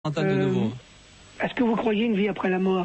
De nouveau. Est-ce que vous croyez une vie après la mort?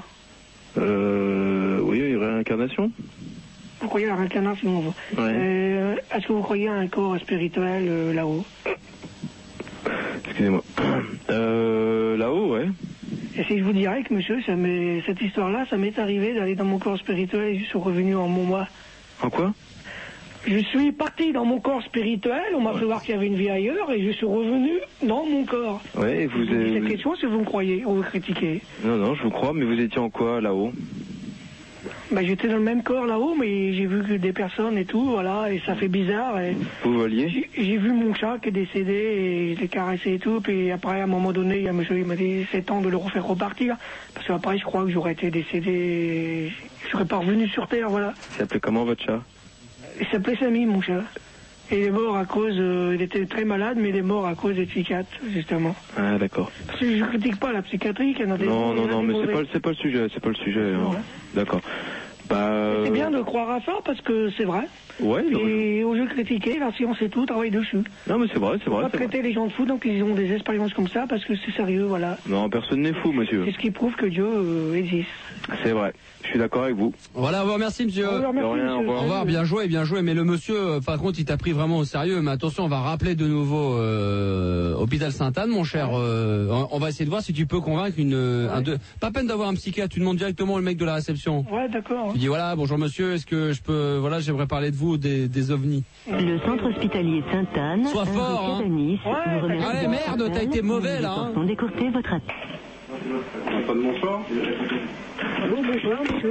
Oui, une réincarnation. Vous croyez à la réincarnation? Ouais. Est-ce que vous croyez à un corps spirituel là-haut? Excusez-moi. Là-haut, ouais. Et si je vous dirais que, monsieur, cette histoire-là, ça m'est arrivé d'aller dans mon corps spirituel et je suis revenu en mon moi. En quoi? Je suis parti dans mon corps spirituel, on m'a fait voir qu'il y avait une vie ailleurs et je suis revenu dans mon corps. Ouais, et vous avez... cette question, si vous me croyez ou vous critiquez. Non, je vous crois, mais vous étiez en quoi là-haut? Ben, j'étais dans le même corps là-haut, mais j'ai vu que des personnes et tout, voilà, et ça fait bizarre. Et vous voliez? J'ai vu mon chat qui est décédé et je l'ai caressé et tout, puis après, à un moment donné, il y a un monsieur qui m'a dit c'est temps de le refaire repartir, parce qu'après, je crois que j'aurais été décédé et je serais pas revenu sur Terre, voilà. Il s'appelait comment votre chat? Il s'appelait Samy, mon chat. Et il est mort à cause, il était très malade, mais il est mort à cause des psychiatres, justement. Ah, d'accord. Parce que je critique pas la psychiatrie, qu'il y en a des... Non, mais c'est pas le sujet, hein. Ouais. D'accord. C'est bien de croire à ça, parce que c'est vrai. Ouais. Et au lieu de critiquer, la science et tout travaille dessus. Non, mais c'est vrai. On va traiter les gens de fous, donc ils ont des expériences comme ça, parce que c'est sérieux, voilà. Non, personne n'est fou, monsieur. C'est ce qui prouve que Dieu existe. C'est vrai. Je suis d'accord avec vous. Voilà, au revoir, merci monsieur. Au revoir, bien joué. Mais le monsieur, par contre, il t'a pris vraiment au sérieux. Mais attention, on va rappeler de nouveau Hôpital Sainte-Anne, mon cher. On va essayer de voir si tu peux convaincre Pas peine d'avoir un psychiatre, tu demandes directement le mec de la réception. Ouais, d'accord. Tu dis voilà, bonjour monsieur, est-ce que je peux, voilà, j'aimerais parler de vous, des ovnis. Le centre hospitalier Sainte-Anne. Sois fort, hein. Nice, allez, merde, t'as été mauvais là. On décourter votre appel. Bonsoir. Allô, bonsoir, monsieur.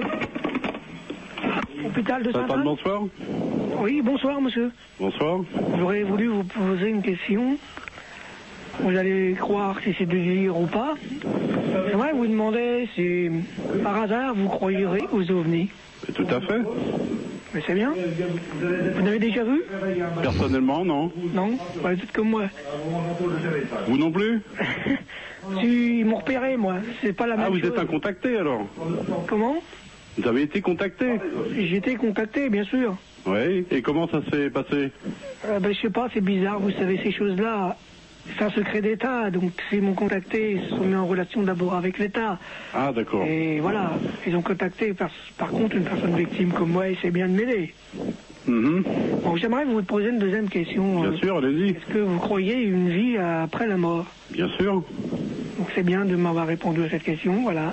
Hôpital de Sainte-Anne. Bonsoir. Oui, bonsoir, monsieur. Bonsoir. J'aurais voulu vous poser une question. Vous allez croire si c'est de dire ou pas. J'aimerais vous demander si, par hasard, vous croyerez aux ovnis. Tout à fait. Mais c'est bien. Vous n'avez déjà vu? Personnellement, non. Non? Vous êtes comme moi. Vous non plus? Si, ils m'ont repéré, moi. C'est pas la même chose. Ah, vous êtes un contacté, alors? Comment? Vous avez été contacté? J'ai été contacté, bien sûr. Oui, et comment ça s'est passé? Je sais pas, c'est bizarre, vous savez, ces choses-là, c'est un secret d'État, donc s'ils m'ont contacté, ils se sont mis en relation d'abord avec l'État. Ah, d'accord. Et voilà, ils ont contacté, par contre, une personne victime comme moi, et c'est bien de m'aider. Bon, j'aimerais vous poser une deuxième question. Bien sûr, allez-y. Est-ce que vous croyez une vie après la mort? Bien sûr. Donc c'est bien de m'avoir répondu à cette question, voilà.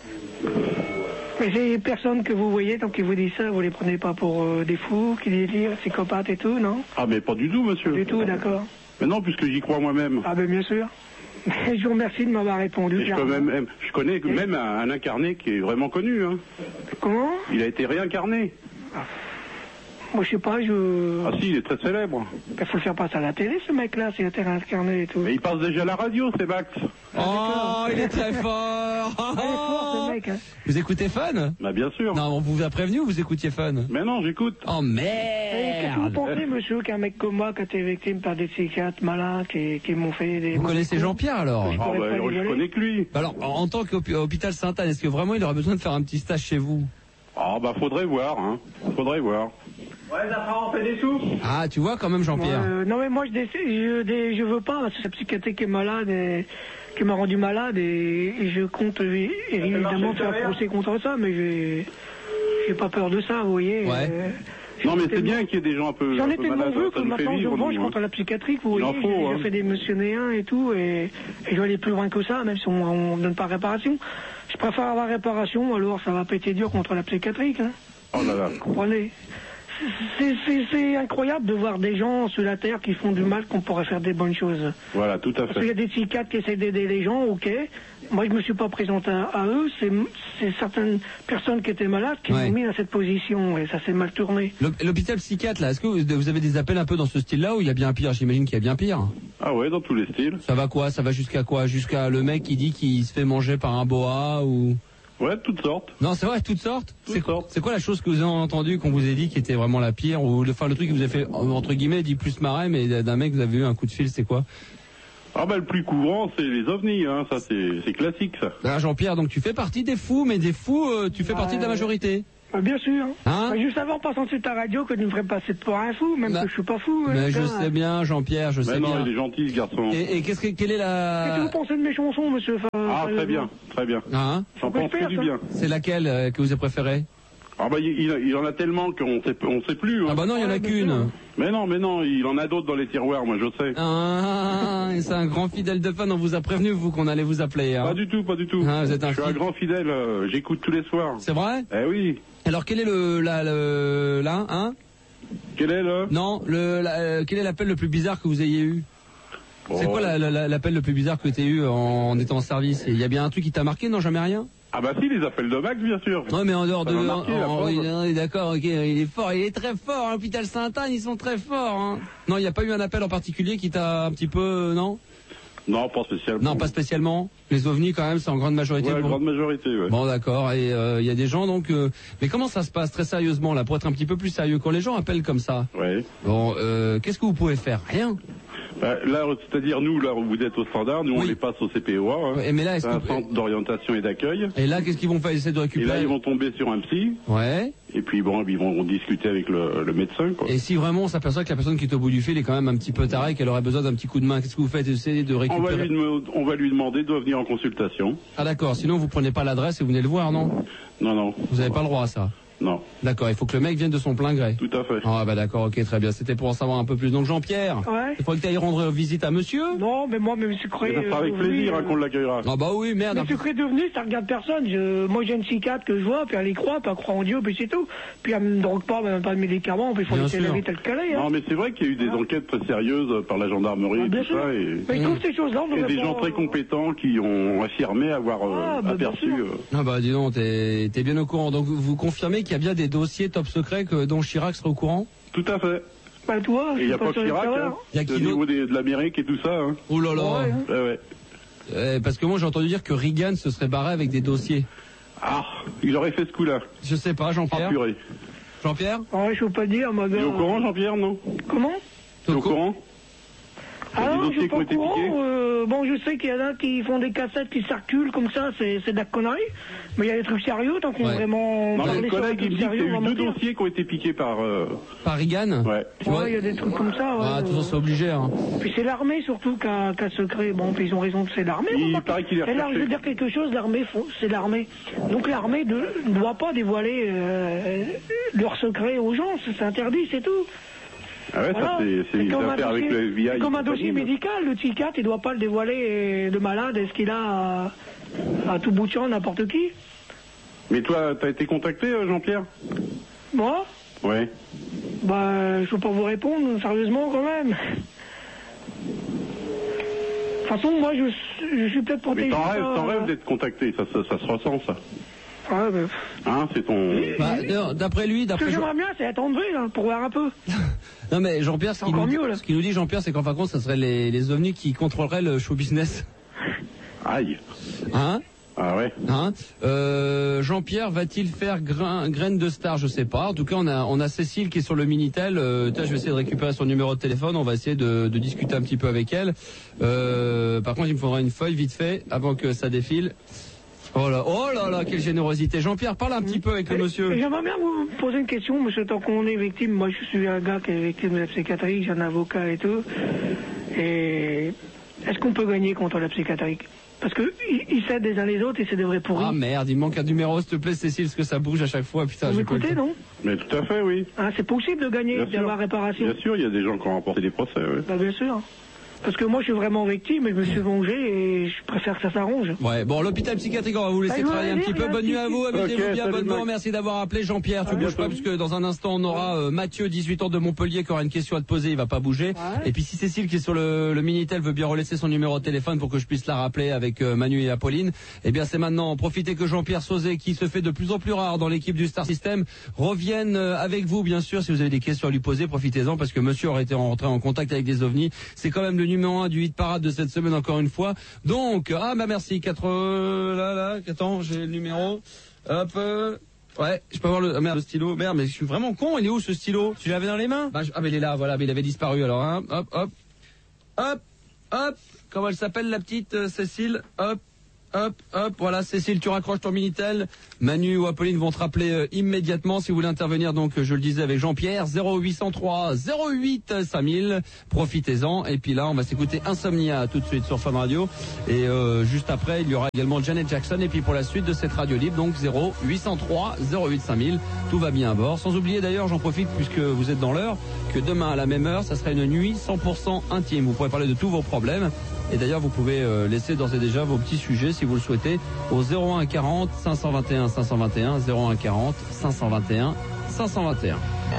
Mais ces personnes que vous voyez, tant qu'ils vous disent ça, vous les prenez pas pour des fous, qui délirent, psychopathes et tout, non? Ah, mais pas du tout, monsieur. Pas du tout, d'accord. Mais non, puisque j'y crois moi-même. Ah, ben bien sûr. Je vous remercie de m'avoir répondu. Je connais même un incarné qui est vraiment connu. Hein. Comment? Il a été réincarné. Moi, je sais pas, Ah si, il est très célèbre. Il faut le faire passer à la télé, ce mec-là, s'il a été réincarné et tout. Mais il passe déjà à la radio, c'est Max. Oh, il est très fort. Il est fort, ce mec, hein. Vous écoutez Fun? Bah bien sûr. Non, on vous a prévenu ou vous écoutiez Fun? Mais non, j'écoute. Oh Qu'est-ce que vous merde! pensez, monsieur, qu'un mec comme moi, qui a été victime par des psychiatres malins, qui m'ont fait des... Vous connaissez Jean-Pierre alors? Ah bah, je connais que lui. Alors, en tant qu'hôpital Sainte-Anne, est-ce que vraiment il aurait besoin de faire un petit stage chez vous? Ah bah faudrait voir, hein. Faudrait voir. Ouais, après on fait des sous. Ah, tu vois quand même Jean-Pierre. Non mais moi je veux pas, parce que c'est psychiatre qui est malade et qui m'a rendu malade et je compte évidemment faire un procès contre ça, mais j'ai pas peur de ça, vous voyez. Ouais. Non mais c'est bien qu'il y ait des gens un peu J'en ai tellement malades, vu ça que nous fait maintenant je vivre, mange nous, contre la psychiatrie, vous Il en voyez, faut, hein. j'ai fait des missionnaires et tout, et je vais aller plus loin que ça, même si on donne pas réparation. Je préfère avoir réparation, alors ça va péter dur contre la psychiatrie, hein. Oh là là. Vous comprenez? C'est incroyable de voir des gens sur la terre qui font du mal qu'on pourrait faire des bonnes choses. Voilà, tout à Parce qu'il y a fait. des psychiatres qui essaient d'aider les gens, ok. Moi, je me suis pas présenté à eux. C'est certaines personnes qui étaient malades qui m'ont mis dans cette position et ça s'est mal tourné. L'hôpital psychiatre, là, est-ce que vous avez des appels un peu dans ce style-là ou il y a bien pire? J'imagine qu'il y a bien pire. Ah ouais, dans tous les styles. Ça va quoi? Ça va jusqu'à quoi? Jusqu'à le mec qui dit qu'il se fait manger par un boa ou... Ouais, de toutes sortes. Non, c'est vrai, toutes sortes. Toutes sortes. C'est quoi la chose que vous avez entendue qu'on vous ait dit qui était vraiment la pire ou le truc qui vous a fait entre guillemets dit plus marrer, mais d'un mec vous avez eu un coup de fil, c'est quoi? Ah bah le plus courant c'est les ovnis, hein. Ça c'est classique ça. Ah, Jean-Pierre, donc tu fais partie des fous, mais des fous, tu fais partie de la majorité. Bien sûr. Hein? Juste avant, en passant sur ta radio, que tu me ferais passer pour un fou, même que je suis pas fou. Mais je sais bien, Jean-Pierre, je sais bien. Non, il est gentil, ce garçon. Et quelle est la... Qu'est-ce que vous pensez de mes chansons, monsieur? Très bien, très bien. Hein? J'en pense que du bien. C'est laquelle que vous avez préférée? Ah bah il en a tellement qu'on sait plus. Hein. Ah bah non, il y en a qu'une. Mais non, il en a d'autres dans les tiroirs, moi je sais. Ah, c'est un grand fidèle de fan, on vous a prévenu, vous, qu'on allait vous appeler. Hein. Pas du tout. Ah, vous êtes je suis un grand fidèle, j'écoute tous les soirs. C'est vrai? Eh oui. Alors quel est hein? Quel est le? Non, quel est l'appel le plus bizarre que vous ayez eu? C'est quoi l'appel le plus bizarre que tu as eu en étant en service? Il y a bien un truc qui t'a marqué? Non, jamais rien? Ah bah si, les appels de Max, bien sûr. Ouais, mais en dehors de... oui, d'accord, ok, il est fort, il est très fort, hein, l'hôpital Sainte-Anne, ils sont très forts. Hein. Non, il n'y a pas eu un appel en particulier qui t'a un petit peu... Non? Non, pas spécialement. Non, pas spécialement. Les ovnis, quand même, c'est en grande majorité. Ouais, grande majorité, ouais. Bon, d'accord. Et il y a des gens, donc... Mais comment ça se passe, très sérieusement, là, pour être un petit peu plus sérieux, quand les gens appellent comme ça? Ouais. Bon, qu'est-ce que vous pouvez faire? Rien. Là, c'est-à-dire nous, là où vous êtes au standard, nous on les passe au CPOA. Hein. Ouais, mais là, c'est un centre d'orientation et d'accueil. Et là, qu'est-ce qu'ils vont faire? Essayer de récupérer? Et là, ils vont tomber sur un psy. Ouais. Et puis bon, ils vont discuter avec le médecin, quoi. Et si vraiment on s'aperçoit que la personne qui est au bout du fil est quand même un petit peu tarée, qu'elle aurait besoin d'un petit coup de main, qu'est-ce que vous faites? Essayez de récupérer... On va lui demander de venir en consultation. Ah d'accord, sinon vous prenez pas l'adresse et vous venez le voir, non? Non. Vous n'avez pas le droit à ça? Non. D'accord, il faut que le mec vienne de son plein gré. Tout à fait. Ah bah d'accord, ok, très bien. C'était pour en savoir un peu plus. Donc Jean-Pierre, il faudrait que tu ailles rendre visite à monsieur? Non, mais moi, même sucré... Ça sera avec plaisir qu'on l'accueillera. Ah bah oui, merde. Mais sucré devenu, ça regarde personne. Moi, j'ai une psychiatre que je vois, puis elle y croit, puis elle croit en Dieu, puis c'est tout. Puis elle me drogue pas, même pas de médicaments, puis il faut les téléviser tel qu'elle est. Hein. Non, mais c'est vrai qu'il y a eu des enquêtes très sérieuses par la gendarmerie et tout ça. Mais ils trouvent ces choses-là, il y a des gens très compétents qui ont affirmé avoir aperçu... Ah bah dis donc, t'es bien au courant. Donc vous confirmez qu'il y a bien des dossiers top secret dont Chirac serait au courant? Tout à fait. Bah toi, il n'y a pas que Chirac, hein. Il y a au niveau de l'Amérique et tout ça. Hein. Oh là là. Ouais. Parce que moi j'ai entendu dire que Reagan se serait barré avec des dossiers. Ah, il aurait fait ce coup-là. Je sais pas, Jean-Pierre. Jean-Pierre? Ouais, je peux pas dire, ma gars. Tu es au courant, Jean-Pierre, non? Comment? Tu es au courant? Ah non, je suis pas au courant. Bon, je sais qu'il y en a qui font des cassettes qui circulent comme ça, c'est de la connerie. Mais il y a des trucs sérieux, tant qu'on vraiment... Non, le collègue, il me dit qu'il y a eu 2 dossiers qui ont été piqués par... Par Reagan? Ouais. Ouais, il y a des trucs comme ça, ouais. Ah, tout ça, c'est obligé, hein. Puis c'est l'armée, surtout, qui a secret. Bon, puis ils ont raison, c'est l'armée. Il paraît qu'il est recherché. Et là, je veux dire quelque chose, l'armée, c'est l'armée. Donc l'armée ne doit pas dévoiler leurs secrets aux gens, c'est interdit, c'est tout. Ah ouais, voilà. Ça c'est une affaire avec le FBI. C'est comme un dossier médical, le psychiatre, il doit pas le dévoiler, le malade, est-ce qu'il a à tout bout de champ n'importe qui. Mais toi, t'as été contacté, Jean-Pierre? Moi? Ouais. Bah, je peux pas vous répondre, sérieusement, quand même. De toute façon, moi, je suis peut-être protégé. Mais t'en rêves d'être contacté, ça se ressent, ça. Ouais, ben... Hein, c'est ton... d'après lui... Ce que j'aimerais bien, c'est attendre, là, pour voir un peu. Non mais Jean-Pierre, ce qu'il nous dit Jean-Pierre, c'est qu'en fin de compte, ça serait les ovnis qui contrôleraient le show business. Aïe. Hein? Ah ouais. Hein? Jean-Pierre va-t-il faire graine de star? Je sais pas. En tout cas, on a Cécile qui est sur le Minitel. Je vais essayer de récupérer son numéro de téléphone. On va essayer de discuter un petit peu avec elle. Par contre, il me faudra une feuille vite fait avant que ça défile. Oh là là, quelle générosité. Jean-Pierre, parle un petit peu avec le monsieur. J'aimerais bien vous poser une question, monsieur, tant qu'on est victime. Moi, je suis un gars qui est victime de la psychiatrie, j'ai un avocat et tout. Et est-ce qu'on peut gagner contre la psychiatrie? Parce que ils s'aident les uns les autres et c'est des vrais pourris. Ah merde, il manque un numéro, s'il te plaît, Cécile, parce que ça bouge à chaque fois. Putain, vous m'écoutez, non? Mais tout à fait, oui. Ah, c'est possible de gagner, d'avoir réparation? Bien sûr, il y a des gens qui ont remporté des procès, oui. Bah, bien sûr. Parce que moi, je suis vraiment victime et je me suis vengé et je préfère que ça s'arrange. Ouais, bon, l'hôpital psychiatrique, on va vous laisser travailler un petit peu. Bonne nuit à vous, amusez-vous bien, bonne nuit. Merci d'avoir appelé Jean-Pierre. Tu bouges pas, puisque dans un instant, on aura Mathieu, 18 ans de Montpellier, qui aura une question à te poser, il va pas bouger. Ouais. Et puis si Cécile, qui est sur le Minitel, veut bien relaisser son numéro de téléphone pour que je puisse la rappeler avec Manu et Apolline, eh bien c'est maintenant. Profitez que Jean-Pierre Sauzet, qui se fait de plus en plus rare dans l'équipe du Star System, revienne avec vous, bien sûr. Si vous avez des questions à lui poser, profitez-en, parce que monsieur aurait été rentré en contact avec des ovnis. C'est quand même le numéro 1 du hit parade de cette semaine, encore une fois. Donc, merci, attends, j'ai le numéro. Hop, ouais, je peux avoir le stylo. Merde, mais je suis vraiment con, il est où ce stylo? Tu l'avais dans les mains? Mais il est là, voilà, mais il avait disparu alors, hein. Hop. Comment elle s'appelle, la petite Cécile? Hop. hop, voilà, Cécile, tu raccroches ton Minitel. Manu ou Apolline vont te rappeler immédiatement si vous voulez intervenir. Donc, je le disais avec Jean-Pierre, 0803 08 5000. Profitez-en. Et puis là, on va s'écouter Insomnia tout de suite sur Fun Radio. Et juste après, il y aura également Janet Jackson. Et puis pour la suite de cette radio libre, donc 0803 08 5000. Tout va bien à bord. Sans oublier d'ailleurs, j'en profite puisque vous êtes dans l'heure, que demain à la même heure, ça sera une nuit 100% intime. Vous pourrez parler de tous vos problèmes. Et d'ailleurs, vous pouvez laisser d'ores et déjà vos petits sujets si vous le souhaitez au 01 40 521 521 01 40 521 521.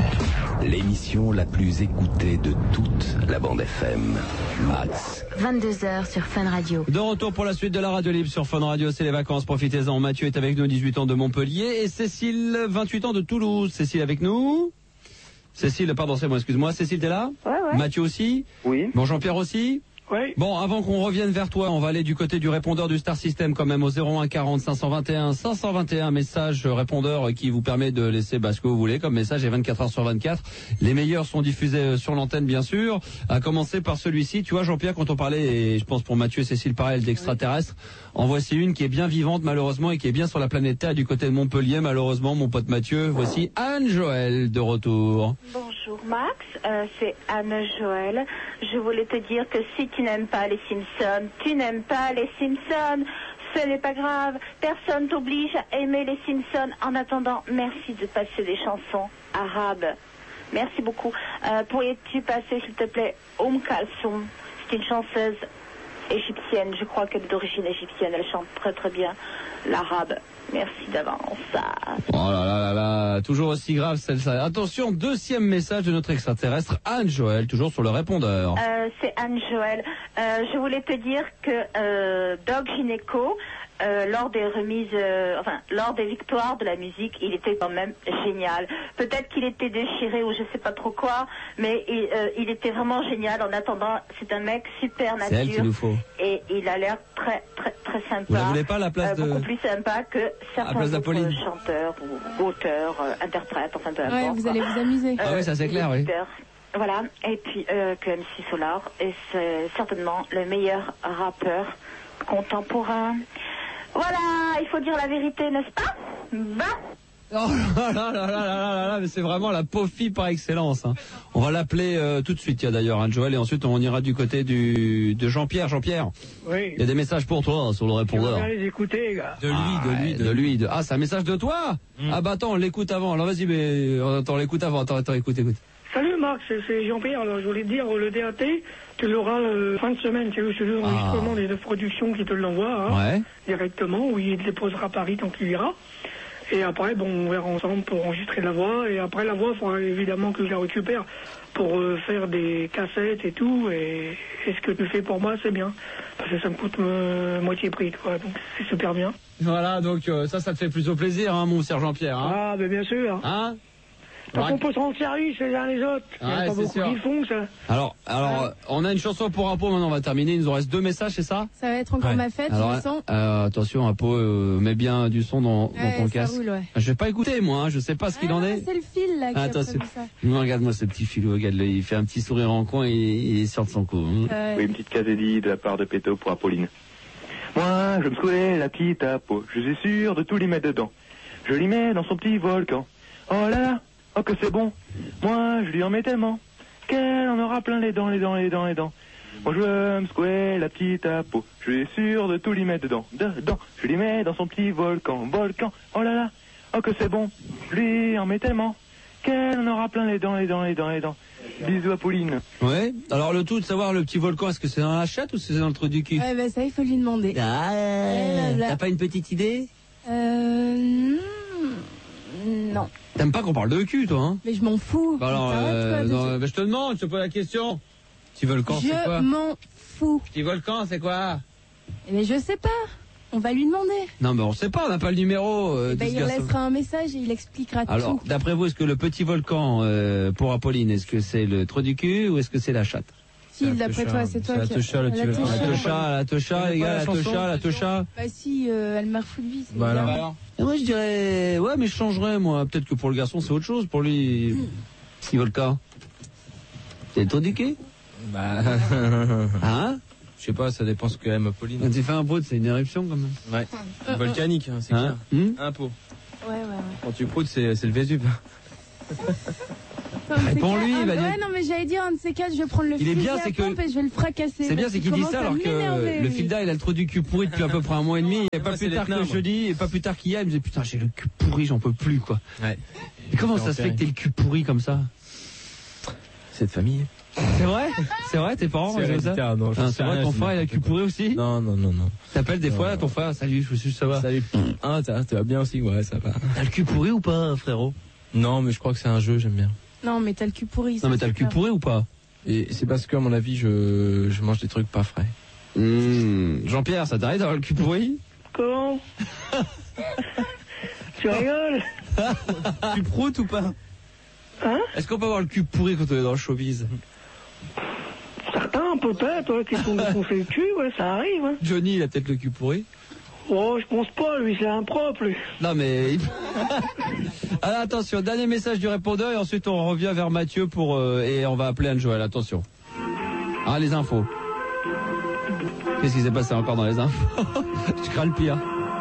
L'émission la plus écoutée de toute la bande FM. Max. 22h sur Fun Radio. De retour pour la suite de la radio libre sur Fun Radio, c'est les vacances, profitez-en. Mathieu est avec nous, 18 ans de Montpellier, et Cécile, 28 ans de Toulouse. Cécile avec nous. Cécile, pardon, c'est moi, excuse-moi. Cécile, t'es là? Ouais. Mathieu aussi? Oui. Bon, Jean-Pierre aussi? Oui. Bon, avant qu'on revienne vers toi, on va aller du côté du répondeur du Star System quand même au 01 40 521 521, message répondeur qui vous permet de laisser ce que vous voulez comme message, et 24 heures sur 24. Les meilleurs sont diffusés sur l'antenne bien sûr, à commencer par celui-ci. Tu vois Jean-Pierre, quand on parlait, et je pense pour Mathieu et Cécile pareil, d'extraterrestres, en voici une qui est bien vivante malheureusement et qui est bien sur la planète Terre du côté de Montpellier malheureusement, mon pote Mathieu. Voici Anne-Joëlle de retour. Bonjour Max, c'est Anne-Joëlle. Je voulais te dire que si tu n'aimes pas les Simpsons, tu n'aimes pas les Simpsons. Ce n'est pas grave, personne t'oblige à aimer les Simpsons. En attendant, merci de passer des chansons arabes. Merci beaucoup. Pourrais-tu passer, s'il te plaît, Kalsoum? C'est une chanteuse égyptienne, je crois qu'elle est d'origine égyptienne. Elle chante très très bien l'arabe. Merci d'avance. Oh là là là là, toujours aussi grave celle-là. Attention, deuxième message de notre extraterrestre, Anne-Joëlle, toujours sur le répondeur. C'est Anne-Joëlle. Je voulais te dire que Doc Gynéco, lors des remises, lors des victoires de la musique, il était quand même génial. Peut-être qu'il était déchiré ou je sais pas trop quoi, mais il était vraiment génial. En attendant, c'est un mec super nature. C'est elle qu'il nous faut. Et il a l'air très très très sympa. Vous la voulez pas à la place de... Beaucoup plus sympa que certains autres chanteurs ou auteurs, interprètes, enfin peu importe. Ouais, vous allez vous amuser. Ah oui, ça c'est clair, oui. Voilà, et puis que MC Solar, et c'est certainement le meilleur rappeur contemporain. Voilà, il faut dire la vérité, n'est-ce pas? Oh là là là là là là, mais c'est vraiment la pauvre fille par excellence. Hein. On va l'appeler tout de suite, il y a d'ailleurs Anne-Joëlle, et ensuite on ira du côté de Jean-Pierre. Jean-Pierre, oui. Il y a des messages pour toi sur le répondeur. Je vais les écouter, les gars. De lui. Ah, c'est un message de toi? Ah bah attends, on l'écoute avant. Alors vas-y, mais attends, on l'écoute avant. Attends, écoute. Salut Marc, c'est Jean-Pierre. Alors je voulais te dire, le DAT, tu l'auras fin de semaine. C'est l'enregistrement des productions qui te l'envoie directement, où il te déposera à Paris tant qu'il ira. Et après, on verra ensemble pour enregistrer la voix. Et après la voix, il faudra évidemment que je la récupère pour faire des cassettes et tout. Et ce que tu fais pour moi, c'est bien. Parce que ça me coûte moitié prix, quoi. Donc c'est super bien. Voilà, donc ça te fait plutôt plaisir, hein, mon cher Jean-Pierre. Hein. Ah, ben bien sûr. Hein? Parce qu'on peut se rendre service les uns les autres. Il n'y a pas beaucoup qui le font, ça. Alors, on a une chanson pour Apo, maintenant on va terminer. Il nous en reste 2 messages, c'est ça? Ça va être encore ma fête, alors, du son. Attention, Apo, mets bien du son dans ton casque. Roule, ouais. Je vais pas écouter, moi, je sais pas ce qu'il en est. C'est le fil, là, qui a prévu ça. Regarde-moi ce petit filou, regarde-le, il fait un petit sourire en coin et il sort de son cou. Oui, une petite casédie de la part de Péto pour Apolline. Moi, je me secouais la petite Apo, je suis sûr de tout lui mettre dedans. Je l'y mets dans son petit volcan. Oh là là, oh que c'est bon. Moi, je lui en mets tellement qu'elle en aura plein les dents. Moi, je veux me secouer la petite Apo, je suis sûr de tout lui mettre dedans. Je lui mets dans son petit volcan. Oh là là, oh que c'est bon. Je lui en mets tellement qu'elle en aura plein les dents. Bisous à Pauline. Ouais. Alors le tout de savoir le petit volcan, est-ce que c'est dans la chatte ou c'est dans le trou du cul? Ouais, ça il faut lui demander. T'as pas une petite idée? Non. T'aimes pas qu'on parle de cul, toi, hein? Mais je m'en fous. Bah alors, je te demande, je te pose la question. Petit volcan, c'est quoi? Je m'en fous. Petit volcan, c'est quoi? Mais je sais pas. On va lui demander. Non, mais on sait pas, on n'a pas le numéro. Il laissera un message et il expliquera tout. Alors, d'après vous, est-ce que le petit volcan pour Apolline, est-ce que c'est le trou du cul ou est-ce que c'est la chatte? Si, d'après toi, c'est toi qui... La tocha, les gars, la tocha. Bah si, elle m'a refou de vie. Bah alors. Et moi, je dirais... Ouais, mais je changerais, moi. Peut-être que pour le garçon, c'est autre chose. Pour lui, petit volcan. C'est le trou du cul? Bah... Hein? Je Je sais pas, ça dépend ce qu'aime Pauline. Quand tu fais un prout, c'est une éruption quand même. Ouais. Volcanique, hein, c'est clair. Un pot. Ouais. Quand tu proutes, c'est le Vésuve. Réponds-lui, il va dire. Ouais, non, mais j'allais dire, un de ces quatre, je vais prendre le Il est fusil bien, à c'est que. pompe et je vais le fracasser. C'est bien, c'est qu'il dit ça alors que le Filda, il a le trou du cul pourri depuis à peu près un mois et demi. Et pas plus tard que jeudi, et pas plus tard qu'hier, il me disait putain, j'ai le cul pourri, j'en peux plus, quoi. Ouais. Et comment ça se fait que t'aies le cul pourri comme ça? C'est de famille. C'est vrai? C'est vrai, tes parents, c'est ça? Non, c'est vrai, ton frère, il a le cul pourri aussi? Non. T'appelles des fois ton frère, salut, je suis, ça va? Salut. Ah, ça va bien aussi, ouais, ça va. T'as le cul pourri ou pas, frérot? Non, mais je crois que c'est un jeu, j'aime bien. Non, mais t'as le cul pourri. Non, mais t'as le cul pourri ou pas? Et c'est parce que, à mon avis, je mange des trucs pas frais. Jean-Pierre, ça t'arrive d'avoir le cul pourri? Comment? Tu rigoles? Tu proutes ou pas? Hein? Est-ce qu'on peut avoir le cul pourri quand on est dans le showbiz? Certains, peut-être, ouais, qui sont défoncés le cul, ouais, ça arrive. Hein. Johnny, il a peut-être le cul pourri. Oh, je pense pas, lui, c'est impropre, lui. Non, mais... Alors, attention, dernier message du répondeur et ensuite on revient vers Mathieu pour... et on va appeler Anne-Joël, attention. Ah, les infos. Qu'est-ce qui s'est passé encore dans les infos? Je crains le pire.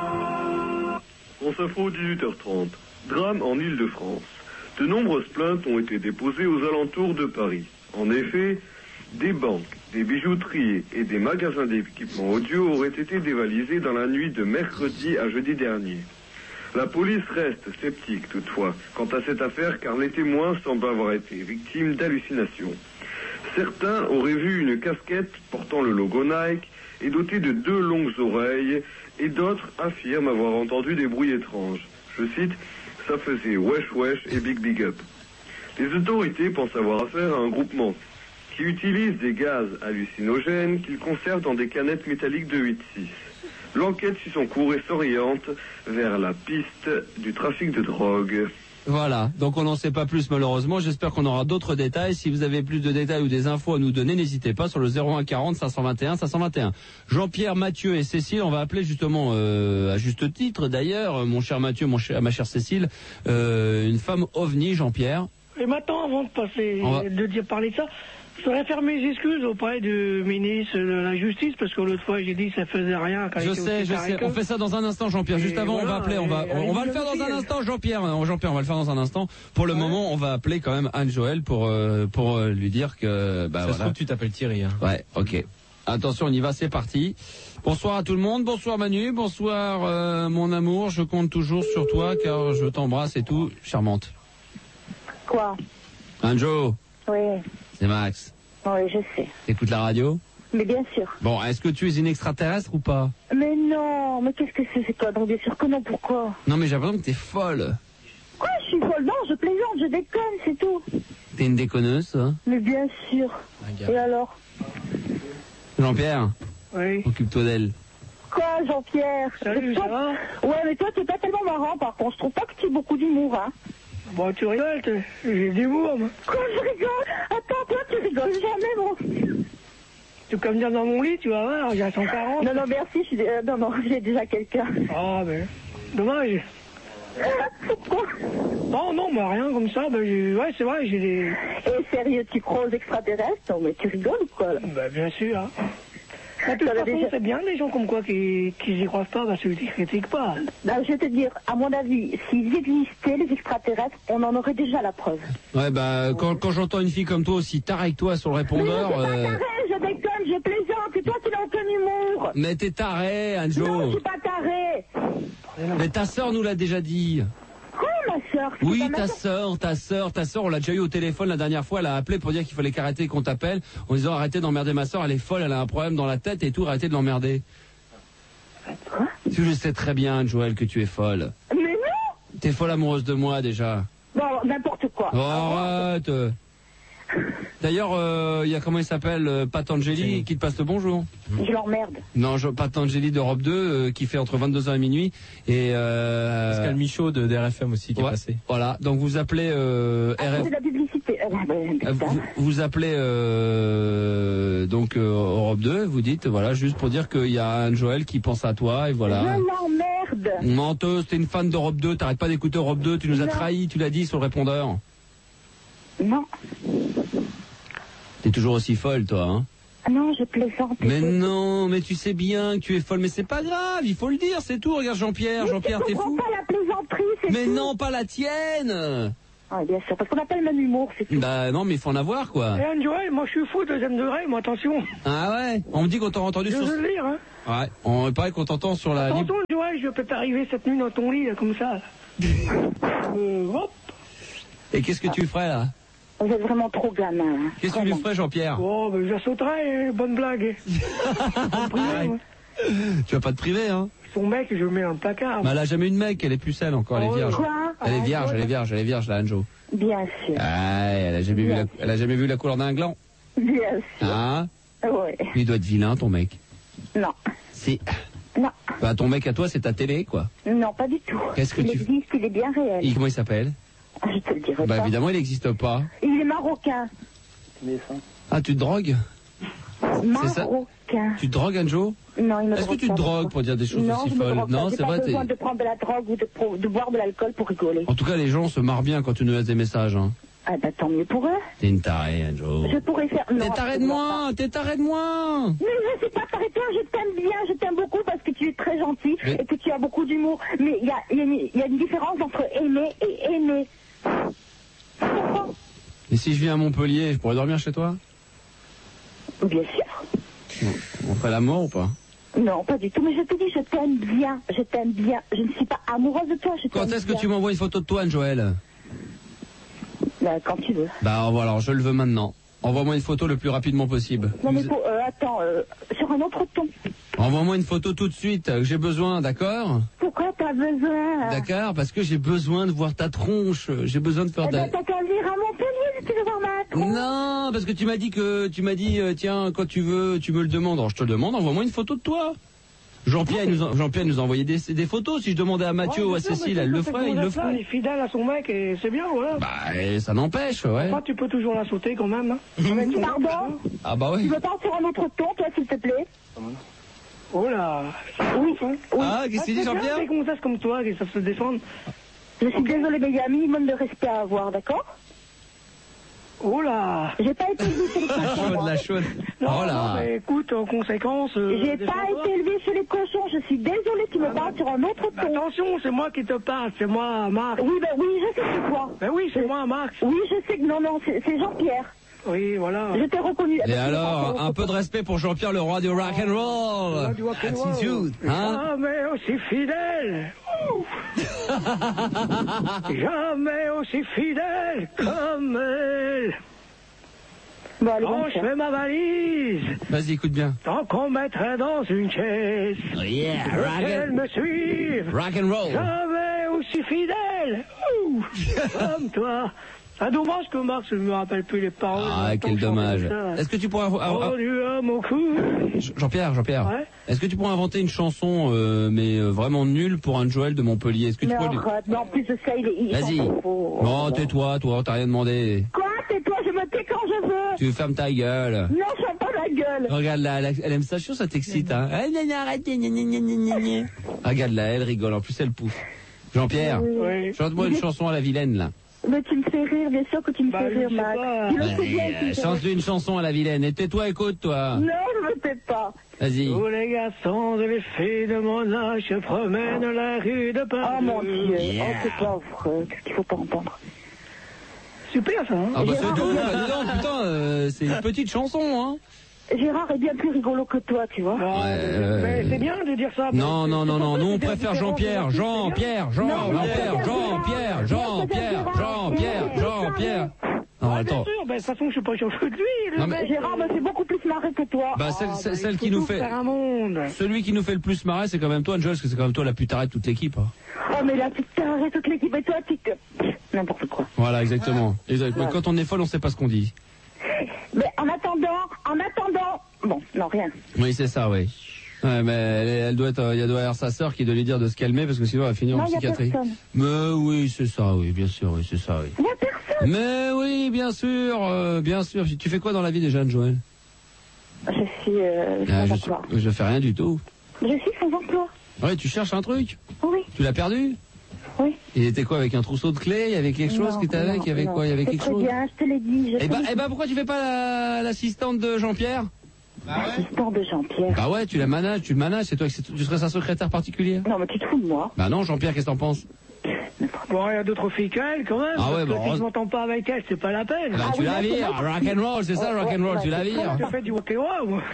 On s'info 18h30. Drame en Île-de-France. De nombreuses plaintes ont été déposées aux alentours de Paris. En effet, des banques, des bijouteries et des magasins d'équipements audio auraient été dévalisés dans la nuit de mercredi à jeudi dernier. La police reste sceptique toutefois quant à cette affaire car les témoins semblent avoir été victimes d'hallucinations. Certains auraient vu une casquette portant le logo Nike et dotée de 2 longues oreilles et d'autres affirment avoir entendu des bruits étranges. Je cite, ça faisait wesh wesh et big big up. Les autorités pensent avoir affaire à un groupement qui utilise des gaz hallucinogènes qu'ils conservent dans des canettes métalliques de 8,6. L'enquête suit son cours et s'oriente vers la piste du trafic de drogue. Voilà, donc on n'en sait pas plus malheureusement, j'espère qu'on aura d'autres détails. Si vous avez plus de détails ou des infos à nous donner, n'hésitez pas sur le 01 40 521 521. Jean-Pierre, Mathieu et Cécile, on va appeler justement, à juste titre d'ailleurs, mon cher Mathieu, ma chère Cécile, une femme ovni, Jean-Pierre. Et maintenant, avant de passer, parler de ça, je voudrais faire mes excuses auprès du ministre de la Justice, parce que l'autre fois j'ai dit que ça faisait rien. Je sais. On fait ça dans un instant, Jean-Pierre. Juste avant, voilà, on va appeler. On va le faire dans un instant, Jean-Pierre. Jean-Pierre, on va le faire dans un instant. Pour le moment, on va appeler quand même Anne-Joël pour lui dire que... ça se trouve, tu t'appelles Thierry. Hein. Ouais, ok. Attention, on y va, c'est parti. Bonsoir à tout le monde. Bonsoir Manu. Bonsoir mon amour. Je compte toujours sur toi car je t'embrasse et tout. Charmante. Quoi? Anjo. Oui. C'est Max. Oui, je sais. T'écoutes la radio? Mais bien sûr. Bon, est-ce que tu es une extraterrestre ou pas? Mais non, mais qu'est-ce que c'est quoi? Donc bien sûr que non, pourquoi? Non, mais j'ai l'impression que t'es folle. Quoi, je suis folle? Non, je plaisante, je déconne, c'est tout. T'es une déconneuse, toi? Mais bien sûr. Et alors? Jean-Pierre? Oui. Occupe-toi d'elle. Quoi, Jean-Pierre? Salut, ça va? Ouais, mais toi, t'es pas tellement marrant, par contre. Je trouve pas que tu aies beaucoup d'humour, hein. Bon, tu rigoles, j'ai de l'humour, moi. Quoi, je rigole? Attends, toi, tu rigoles jamais, moi. Tu peux me dire dans mon lit, tu vas voir, j'ai 140. Non, merci, non, j'ai déjà quelqu'un. Ah, ben, dommage. Pourquoi? Non, bah rien comme ça, ouais, c'est vrai, j'ai des... Et sérieux, tu crois aux extraterrestres? Non, mais tu rigoles ou quoi, là? Bah, bien sûr, hein. De toute façon, c'est bien les gens comme quoi qui y croient pas parce qu'ils critiquent pas. Non, je vais te dire, à mon avis, s'ils existaient, les extraterrestres, on en aurait déjà la preuve. Ouais, bah, quand j'entends une fille comme toi aussi tard avec toi sur le répondeur... Je déconne, je plaisante, c'est toi qui n'as aucun humour. Mais t'es taré, Anjo. Non, je suis pas taré. Mais ta sœur nous l'a déjà dit. Quoi, ma sœur? Oui, ta sœur, on l'a déjà eu au téléphone la dernière fois, elle a appelé pour dire qu'il fallait qu'arrêter qu'on t'appelle, en disant arrêtez d'emmerder ma sœur, elle est folle, elle a un problème dans la tête et tout, arrêtez de l'emmerder. Quoi? Tu le sais très bien, Joël, que tu es folle. Mais non! T'es folle amoureuse de moi déjà. Bon, n'importe quoi. Oh, arrête. D'ailleurs, il y a comment il s'appelle, Patangeli qui te passe le bonjour. Je l'emmerde. Non, Patangeli d'Europe 2 qui fait entre 22h et minuit et Pascal Michaud de DRFM aussi qui est passé. Voilà, donc vous appelez c'est de la publicité. vous appelez donc Europe 2, vous dites voilà juste pour dire qu'il y a Anne-Joël qui pense à toi et voilà. Je l'emmerde. Menteuse, t'es une fan d'Europe 2, t'arrêtes pas d'écouter Europe 2, tu nous as trahis, tu l'as dit sur le répondeur. Non. T'es toujours aussi folle, toi, hein? Non, je plaisante. Mais non, mais tu sais bien que tu es folle, mais c'est pas grave, il faut le dire, c'est tout. Regarde Jean-Pierre, Jean-Pierre, t'es fou. Pas la plaisanterie, c'est Mais tout. non, pas la tienne. Ah, bien sûr, parce qu'on n'a pas le même humour, c'est tout. Bah non, mais il faut en avoir, quoi. Eh, Joël, moi je suis fou, deuxième degré, moi attention. Ah ouais, on me dit qu'on t'a entendu Je sur... veux le dire, hein. Ouais, on paraît qu'on t'entend sur la... Attention, Joël, je peux t'arriver cette nuit dans ton lit, là, comme ça. Hop. Et qu'est-ce que tu ferais, là? Vous êtes vraiment trop gamin. Hein. Qu'est-ce que tu lui ferais, Jean-Pierre? Oh, ben je la sauterais, bonne blague. Tu vas pas te priver, hein? Son mec, je le mets dans le placard. Bah, elle a jamais eu de mec, elle est pucelle encore, elle est vierge. Quoi? Elle est vierge, la Anjo. Bien sûr. Ah, elle a jamais vu la couleur d'un gland. Bien sûr. Hein? Ouais. Il doit être vilain, ton mec. Non. C'est... Non. Bah, ton mec à toi, c'est ta télé, quoi. Non, pas du tout. Qu'est-ce que il tu fais? existe, il est bien réel. Comment il s'appelle? Je te le dirai Bah, pas. évidemment, il n'existe pas. Il est marocain. Ah, tu te drogues? C'est ça? Marocain. Tu te drogues, Anjo? Non, il me Est-ce que drogue tu te pas, drogues pour dire des choses non, aussi je me folles? drogue Non, pas. c'est J'ai vrai, pas besoin t'es... de prendre de la drogue ou de boire de l'alcool pour rigoler. En tout cas, les gens se marrent bien quand tu nous laisses des messages, hein. Ah bah tant mieux pour eux. T'es une tarée, Anjo. Je pourrais faire... Non, T'es taré de moi! T'es taré de moi! Mais je sais pas, arrête-toi, je t'aime bien, je t'aime beaucoup parce que tu es très gentil et que tu as beaucoup d'humour. Mais il y a une différence entre aimer et aimer. Tu comprends? Et si je viens à Montpellier, je pourrais dormir chez toi? Bien sûr. On ferait l'amour ou pas? Non, pas du tout, mais je te dis, je t'aime bien, je t'aime bien. Je ne suis pas amoureuse de toi, je t'aime bien. Quand est-ce que tu m'envoies une photo de toi, Joël? Bah, quand tu veux. Bah voilà, alors je le veux maintenant. Envoie-moi une photo le plus rapidement possible. Non, mais attends, sur un autre ton. Envoie-moi une photo tout de suite, que j'ai besoin, d'accord? Pourquoi t'as besoin? D'accord, parce que j'ai besoin de voir ta tronche. J'ai besoin de faire Eh ben, t'as qu'à venir à Montpellier si tu veux voir ma tronche. Non, parce que tu m'as dit, tiens, quand tu veux, tu me le demandes. Alors je te le demande, envoie-moi une photo de toi. Jean-Pierre nous a envoyé des photos. Si je demandais à Mathieu ou à Cécile, elle le ferait, il le ferait. Il est fidèle à son mec et c'est bien, voilà. Bah, et ça n'empêche, ouais. Enfin, tu peux toujours la sauter quand même. Hein. Pardon? Ah bah ouais. Tu veux pas sur un autre ton, toi, s'il te plaît? Oh là. Oui. Ah, qu'est-ce qu'il dit, Jean-Pierre? C'est comme ça, c'est comme toi, qui savent se défendre. Je suis désolée, mais il y a un minimum de respect à avoir, d'accord? Oh là. J'ai pas été élevée chez les cochons. La chaude. Non, Oh là. non, mais écoute, en conséquence... J'ai pas été élevée chez les cochons, je suis désolée, tu me parles sur un autre ton. Attention, c'est moi qui te parle, c'est moi, Marc. Oui, ben oui, je sais que c'est toi. Ben oui, c'est moi, Marc. Oui, je sais que... Non, c'est Jean-Pierre. Oui, voilà. Je t'ai reconnu. Et alors, un peu de respect pour Jean-Pierre, le roi du rock'n'roll. Attitude, hein? Jamais aussi fidèle. Jamais aussi fidèle comme elle. Bon, allez, Quand je fais ma valise, Vas-y, écoute bien. tant qu'on mettrait dans une chaise, Oh yeah, qu'elle me suive, rock'n'roll. jamais aussi fidèle comme toi. C'est dommage que Marc, je ne me rappelle plus les paroles. Ah, quel dommage. Est-ce que tu pourrais... Oh, du homme au cou. Jean-Pierre, Ouais. est-ce que tu pourrais inventer une chanson, mais vraiment nulle pour un Joël de Montpellier? Est-ce que tu Mais pourrais... arrête, mais en plus de ça, il Vas-y. Non, tais-toi, toi, t'as rien demandé. Quoi? Tais-toi, je me tais quand je veux. Tu fermes ta gueule. Non, je ferme pas la gueule. Regarde là, elle aime ça, chaud, ça t'excite, hein? Arrêtez, Regarde là, elle rigole, en plus elle pouffe. Jean-Pierre, Oui. chante-moi une chanson à la vilaine, là. Mais tu me fais rire, bien sûr que tu me fais rire, Max. Tu le sais bien, tu me fais Chante rire. une chanson à la vilaine. Et tais-toi, écoute, toi. Non, je me tais pas. Vas-y. Tous les garçons et les filles de mon âge se promènent la rue de Paris. Oh mon Dieu, Yeah. oh c'est pas vrai, qu'est-ce qu'il faut pas entendre. Super ça, hein? Ah bah c'est Gérard, tout, regarde. bah, dis donc, putain, c'est une petite chanson, hein. Gérard est bien plus rigolo que toi, tu vois. Mais c'est bien de dire ça. Non, non, non, non, nous on C'est préfère différent, Jean-Pierre, c'est bien. Jean-Pierre, Jean-Pierre, Jean-Pierre. Non, Ah, bien attends. sûr, ben, de toute façon, je suis pas chauffeur de lui. Le Non, mais- mec. Gérard me fait beaucoup plus marrer que toi. Bah, celle Il qui faut nous tout fait... faire un monde. Celui qui nous fait le plus marrer, c'est quand même toi, Joel, parce que c'est quand même toi la plus tarée de toute l'équipe. Hein. Oh, mais là, tu t'arrêtes toute l'équipe et toi, tu te... N'importe quoi. Voilà, exactement. Exactement. Quand on est folle, on sait pas ce qu'on dit. Mais en attendant... Bon, non, rien. Oui, c'est ça, oui. Ouais, mais elle doit être, il doit y avoir sa sœur qui doit lui dire de se calmer parce que sinon elle va finir Non, en y a psychiatrie. personne. Mais oui, c'est ça, oui, bien sûr, oui, c'est ça, oui. Il n'y a personne. Mais oui, bien sûr, bien sûr. Tu fais quoi dans la vie déjà, Joël? Je suis Ah, sans emploi. je fais rien du tout. Je suis sans emploi. Ouais, tu cherches un truc? Oui. Tu l'as perdu? Oui. Il était quoi, avec un trousseau de clés? Il y avait quelque chose Non, qui était avec? non, Il y avait non. quoi? Il y avait C'est quelque très chose? bien, je te l'ai dit. Eh ben, pourquoi tu fais pas l'assistante de Jean-Pierre? L'assistant de Jean-Pierre. Bah ouais, tu le manages, c'est toi, tu serais sa secrétaire particulière. Non, mais tu te fous de moi. Bah non, Jean-Pierre, qu'est-ce que t'en penses? Bon, il y a d'autres filles qu'elle, quand même. Ah ouais, parce que bon, si je m'entends pas avec elle, c'est pas la peine. Bah tu la vires, rock'n'roll, c'est ça le rock'n'roll, tu la vires. Je fais du rock'n'roll, moi.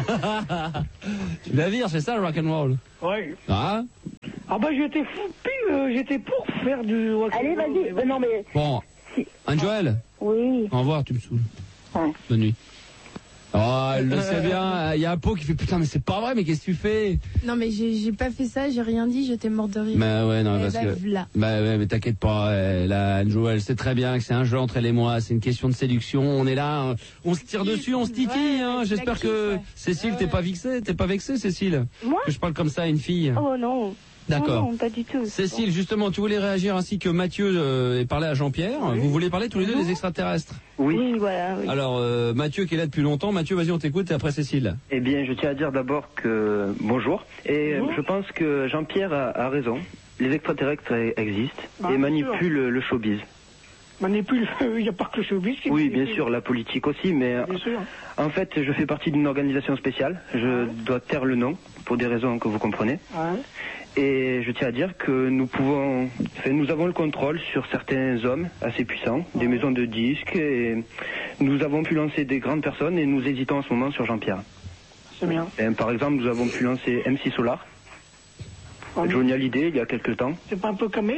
Tu la vires, c'est ça le rock'n'roll. Ouais. Ah bah j'étais pour faire du rock'n'roll. Allez, vas-y. Non, mais... Bon, Anne-Joël. Oui. Au revoir, tu me saoules. Ouais. Bonne nuit. Oh, elle le sait bien. Il y a un pot qui fait putain, mais c'est pas vrai, mais qu'est-ce que tu fais? Non, mais j'ai pas fait ça, j'ai rien dit, j'étais morte de rire. Bah ouais, non, parce que. Là. Bah ouais, mais t'inquiète pas, là, Anne-Joël, c'est très bien que c'est un jeu entre elle et moi, c'est une question de séduction. On est là, on se tire dessus, on se titille, hein. J'espère que Cécile, t'es pas vexée, Cécile? Moi? Que je parle comme ça à une fille. Oh non. D'accord. Non, pas du tout. Cécile, justement, tu voulais réagir ainsi que Mathieu et parler à Jean-Pierre. Oui. Vous voulez parler tous les deux des extraterrestres? Oui, voilà. Oui. Alors, Mathieu qui est là depuis longtemps. Mathieu, vas-y, on t'écoute et après Cécile. Eh bien, je tiens à dire d'abord que bonjour. Et je pense que Jean-Pierre a raison. Les extraterrestres existent et manipulent le showbiz. Manipule, il n'y a pas que le showbiz qui... Oui, bien sûr, la politique aussi, mais en fait, je fais partie d'une organisation spéciale. Je dois taire le nom pour des raisons que vous comprenez. Ouais. Et je tiens à dire que nous avons le contrôle sur certains hommes assez puissants, des maisons de disques, et nous avons pu lancer des grandes personnes et nous hésitons en ce moment sur Jean-Pierre. C'est bien. Et, par exemple, nous avons pu lancer MC Solar, Johnny Hallyday il y a quelques temps. C'est pas un peu comme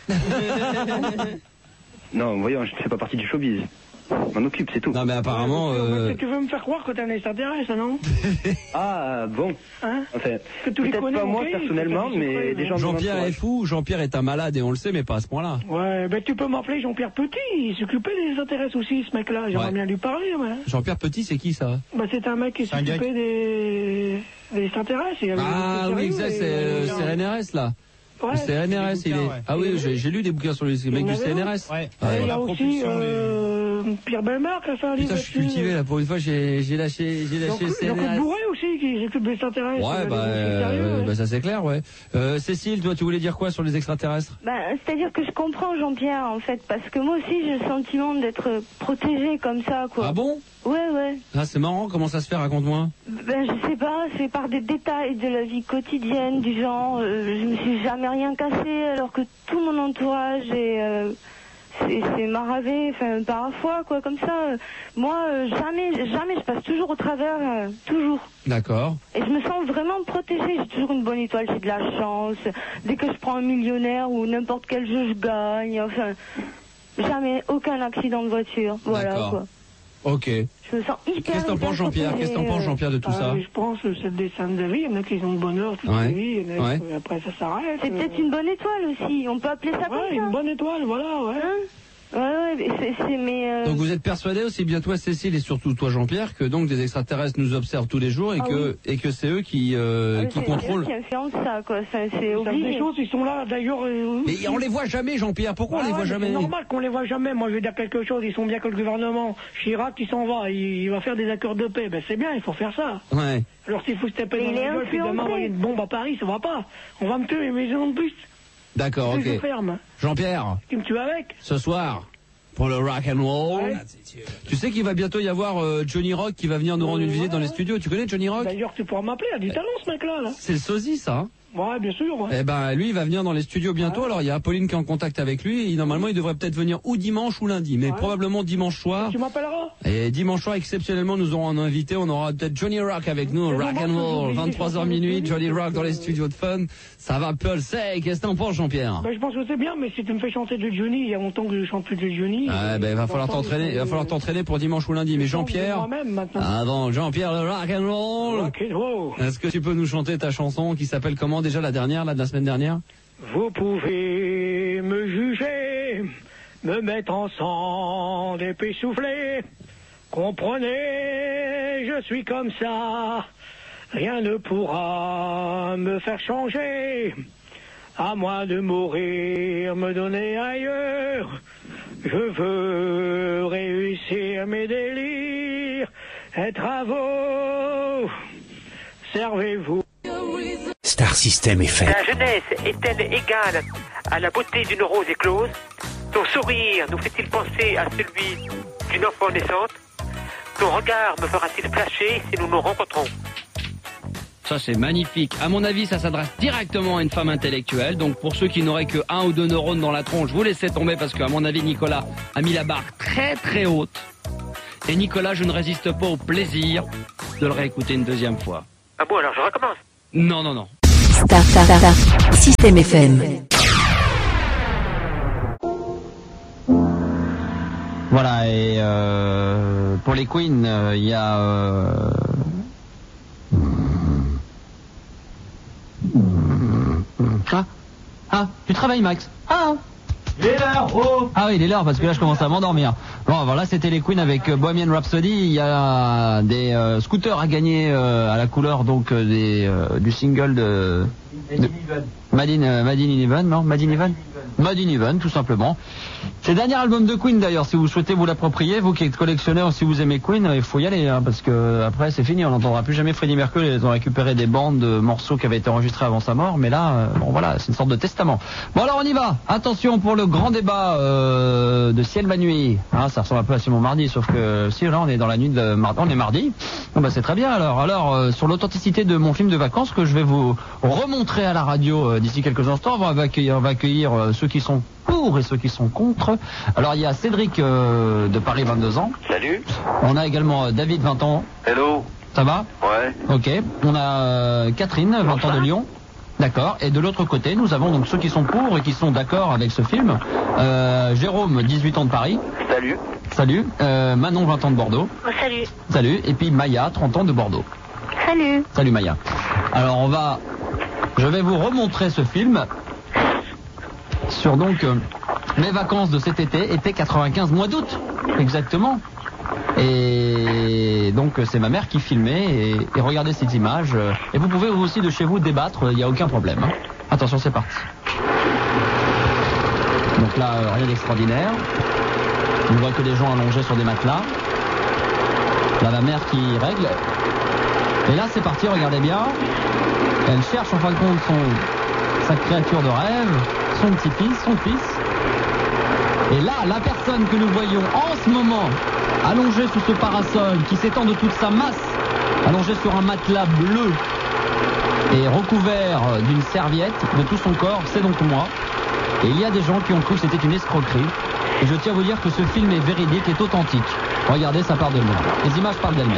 Non, voyons, je ne fais pas partie du showbiz. Je m'en occupe, c'est tout. Non, mais apparemment... Tu veux me faire croire que t'es un extraterrestre, non? Ah, bon. Hein? Enfin, peut-être pas moi personnellement, mais des gens... Jean-Pierre est fou, Jean-Pierre est un malade et on le sait, mais pas à ce point-là. Ouais, ben tu peux m'appeler Jean-Pierre Petit, il s'occupait des extraterrestres aussi, ce mec-là. J'aimerais bien lui parler, ouais. Jean-Pierre Petit, c'est qui ça? Bah c'est un mec qui s'occupait des extraterrestres. Ah oui, exact, c'est CNRS là. Ouais. Le CNRS, il est... Ah oui, j'ai lu des bouquins sur le mec du CNRS. Ouais. Il y a aussi Pierre Bellemare qui a fait un livre. Putain, je suis cultivé là, pour une fois j'ai lâché CNRS. Donc Bourré aussi qui s'occupe des extraterrestres. Ouais, bah ça c'est clair, ouais. Cécile, toi tu voulais dire quoi sur les extraterrestres? C'est-à-dire que je comprends Jean-Pierre en fait, parce que moi aussi j'ai le sentiment d'être protégé comme ça, quoi. Ah bon? Ouais. Ah c'est marrant, comment ça se fait, raconte-moi. Je sais pas, c'est par des détails de la vie quotidienne, du genre, je me suis jamais rien cassé, alors que tout mon entourage c'est maravé, enfin parfois quoi, comme ça. Moi, jamais, je passe toujours au travers, toujours. D'accord. Et je me sens vraiment protégée, j'ai toujours une bonne étoile, j'ai de la chance. Dès que je prends un millionnaire ou n'importe quel jeu, je gagne, enfin, jamais aucun accident de voiture, voilà quoi. Ok. Je me sens hyper. Qu'est-ce que t'en penses, Jean-Pierre? Qu'est-ce que t'en penses, Jean-Pierre, de tout ça? Je pense que c'est le dessin de la vie. Il y en a qui ont le bonheur toute la vie. Il y en a qui, après, ça s'arrête. C'est peut-être une bonne étoile aussi. On peut appeler ça comme ça. Une bonne étoile, voilà, ouais. Mais Donc vous êtes persuadé aussi bien toi Cécile et surtout toi Jean-Pierre que donc des extraterrestres nous observent tous les jours et que c'est eux qui contrôlent. C'est eux qui influencent ça quoi, c'est obligé. Des choses, ils sont là d'ailleurs. Mais on les voit jamais Jean-Pierre, pourquoi on les voit jamais? C'est normal qu'on les voit jamais. Moi je vais dire quelque chose, ils sont bien que le gouvernement Chirac qui s'en va, il va faire des accords de paix. Ben c'est bien, il faut faire ça. Ouais. Alors s'il faut se taper dans la gueule puis demain envoyer une bombe à Paris, ça va pas. On va me tuer, mais ils en ont plus. D'accord, ok. Jean-Pierre. Tu me tues avec? Ce soir, pour le rock and roll. Tu sais qu'il va bientôt y avoir Johnny Rock qui va venir nous rendre une visite dans les studios. Tu connais Johnny Rock? D'ailleurs, tu pourras m'appeler, il a du talent ce mec-là. Là. C'est le sosie, ça. Ouais, bien sûr. Ouais. Eh ben, lui, il va venir dans les studios bientôt. Alors, il y a Apolline qui est en contact avec lui. Et normalement, il devrait peut-être venir ou dimanche ou lundi, mais probablement dimanche soir. Tu m'appelleras. Et dimanche soir, exceptionnellement, nous aurons un invité. On aura peut-être Johnny Rock avec nous, rock and roll, 23h minuit, Johnny Rock dans les studios de Fun. Ça va pulser. Qu'est-ce que t'en penses, Jean-Pierre? Je pense que c'est bien, mais si tu me fais chanter de Johnny, il y a longtemps que je chante plus de Johnny. Ah, il va falloir t'entraîner. Il va falloir t'entraîner pour dimanche ou lundi. Mais Jean-Pierre, avant Jean-Pierre le rock and roll. Est-ce que tu peux nous chanter ta chanson qui s'appelle comment déjà la dernière, là, de la semaine dernière? Vous pouvez me juger, me mettre en sang d'épée soufflée. Comprenez, je suis comme ça. Rien ne pourra me faire changer. À moins de mourir, me donner ailleurs. Je veux réussir mes délires. Être à vous, servez-vous. Star System FM. La jeunesse est-elle égale à la beauté d'une rose éclose? Ton sourire nous fait-il penser à celui d'une enfant naissante? Ton regard me fera-t-il flasher si nous nous rencontrons? Ça c'est magnifique. À mon avis, ça s'adresse directement à une femme intellectuelle. Donc pour ceux qui n'auraient que 1 ou 2 neurones dans la tronche, vous laissez tomber parce qu'à mon avis, Nicolas a mis la barre très très haute. Et Nicolas, je ne résiste pas au plaisir de le réécouter une deuxième fois. Ah bon, alors je recommence. Non, non, non. Star Système FM. Voilà, et pour les Queens, il y a... Ah, tu travailles, Max? Ah, il est l'heure, oh. Ah oui, il est l'heure, parce que là, je commence à m'endormir. Bon, voilà, c'était les Queens avec Bohemian Rhapsody. Il y a des scooters à gagner à la couleur, donc, du single de... Madine Even, non? Madine Even, tout simplement. C'est le dernier album de Queen d'ailleurs, si vous souhaitez vous l'approprier, vous qui êtes collectionneur, si vous aimez Queen, il faut y aller, hein, parce que après c'est fini, on n'entendra plus jamais Freddie Mercury. Ils ont récupéré des bandes de morceaux qui avaient été enregistrés avant sa mort, mais là, bon voilà, c'est une sorte de testament. Bon alors on y va, attention pour le grand débat de Ciel ma nuit. Hein, ça ressemble un peu à Simon Mardi, sauf que si là on est dans la nuit de mardi, on est mardi, bon, bah, c'est très bien alors. Alors sur l'authenticité de mon film de vacances que je vais vous remontrer à la radio d'ici quelques instants, on va accueillir ceux qui sont pour et ceux qui sont contre. Alors il y a Cédric de Paris, 22 ans. Salut. On a également David, 20 ans. Hello. Ça va? Ouais. Ok. On a Catherine, 20 ans de Lyon. D'accord. Et de l'autre côté, nous avons donc ceux qui sont pour et qui sont d'accord avec ce film. Jérôme, 18 ans de Paris. Salut. Salut. Manon, 20 ans de Bordeaux. Oh, salut. Salut. Et puis Maya, 30 ans de Bordeaux. Salut. Salut Maya. Alors je vais vous remontrer ce film sur donc mes vacances de cet été 95, mois d'août, exactement. Et donc c'est ma mère qui filmait et regardez cette image. Et vous pouvez vous aussi de chez vous débattre, il n'y a aucun problème. Hein. Attention, c'est parti. Donc là, rien d'extraordinaire. On voit que des gens allongés sur des matelas. Là, la mère qui règle. Et là, c'est parti, regardez bien. Elle cherche en fin de compte sa créature de rêve, son petit-fils, son fils. Et là, la personne que nous voyons en ce moment, allongée sous ce parasol, qui s'étend de toute sa masse, allongée sur un matelas bleu et recouvert d'une serviette de tout son corps, c'est donc moi. Et il y a des gens qui ont cru que c'était une escroquerie. Et je tiens à vous dire que ce film est véridique, est authentique. Regardez, ça part de moi. Les images parlent d'elles-mêmes.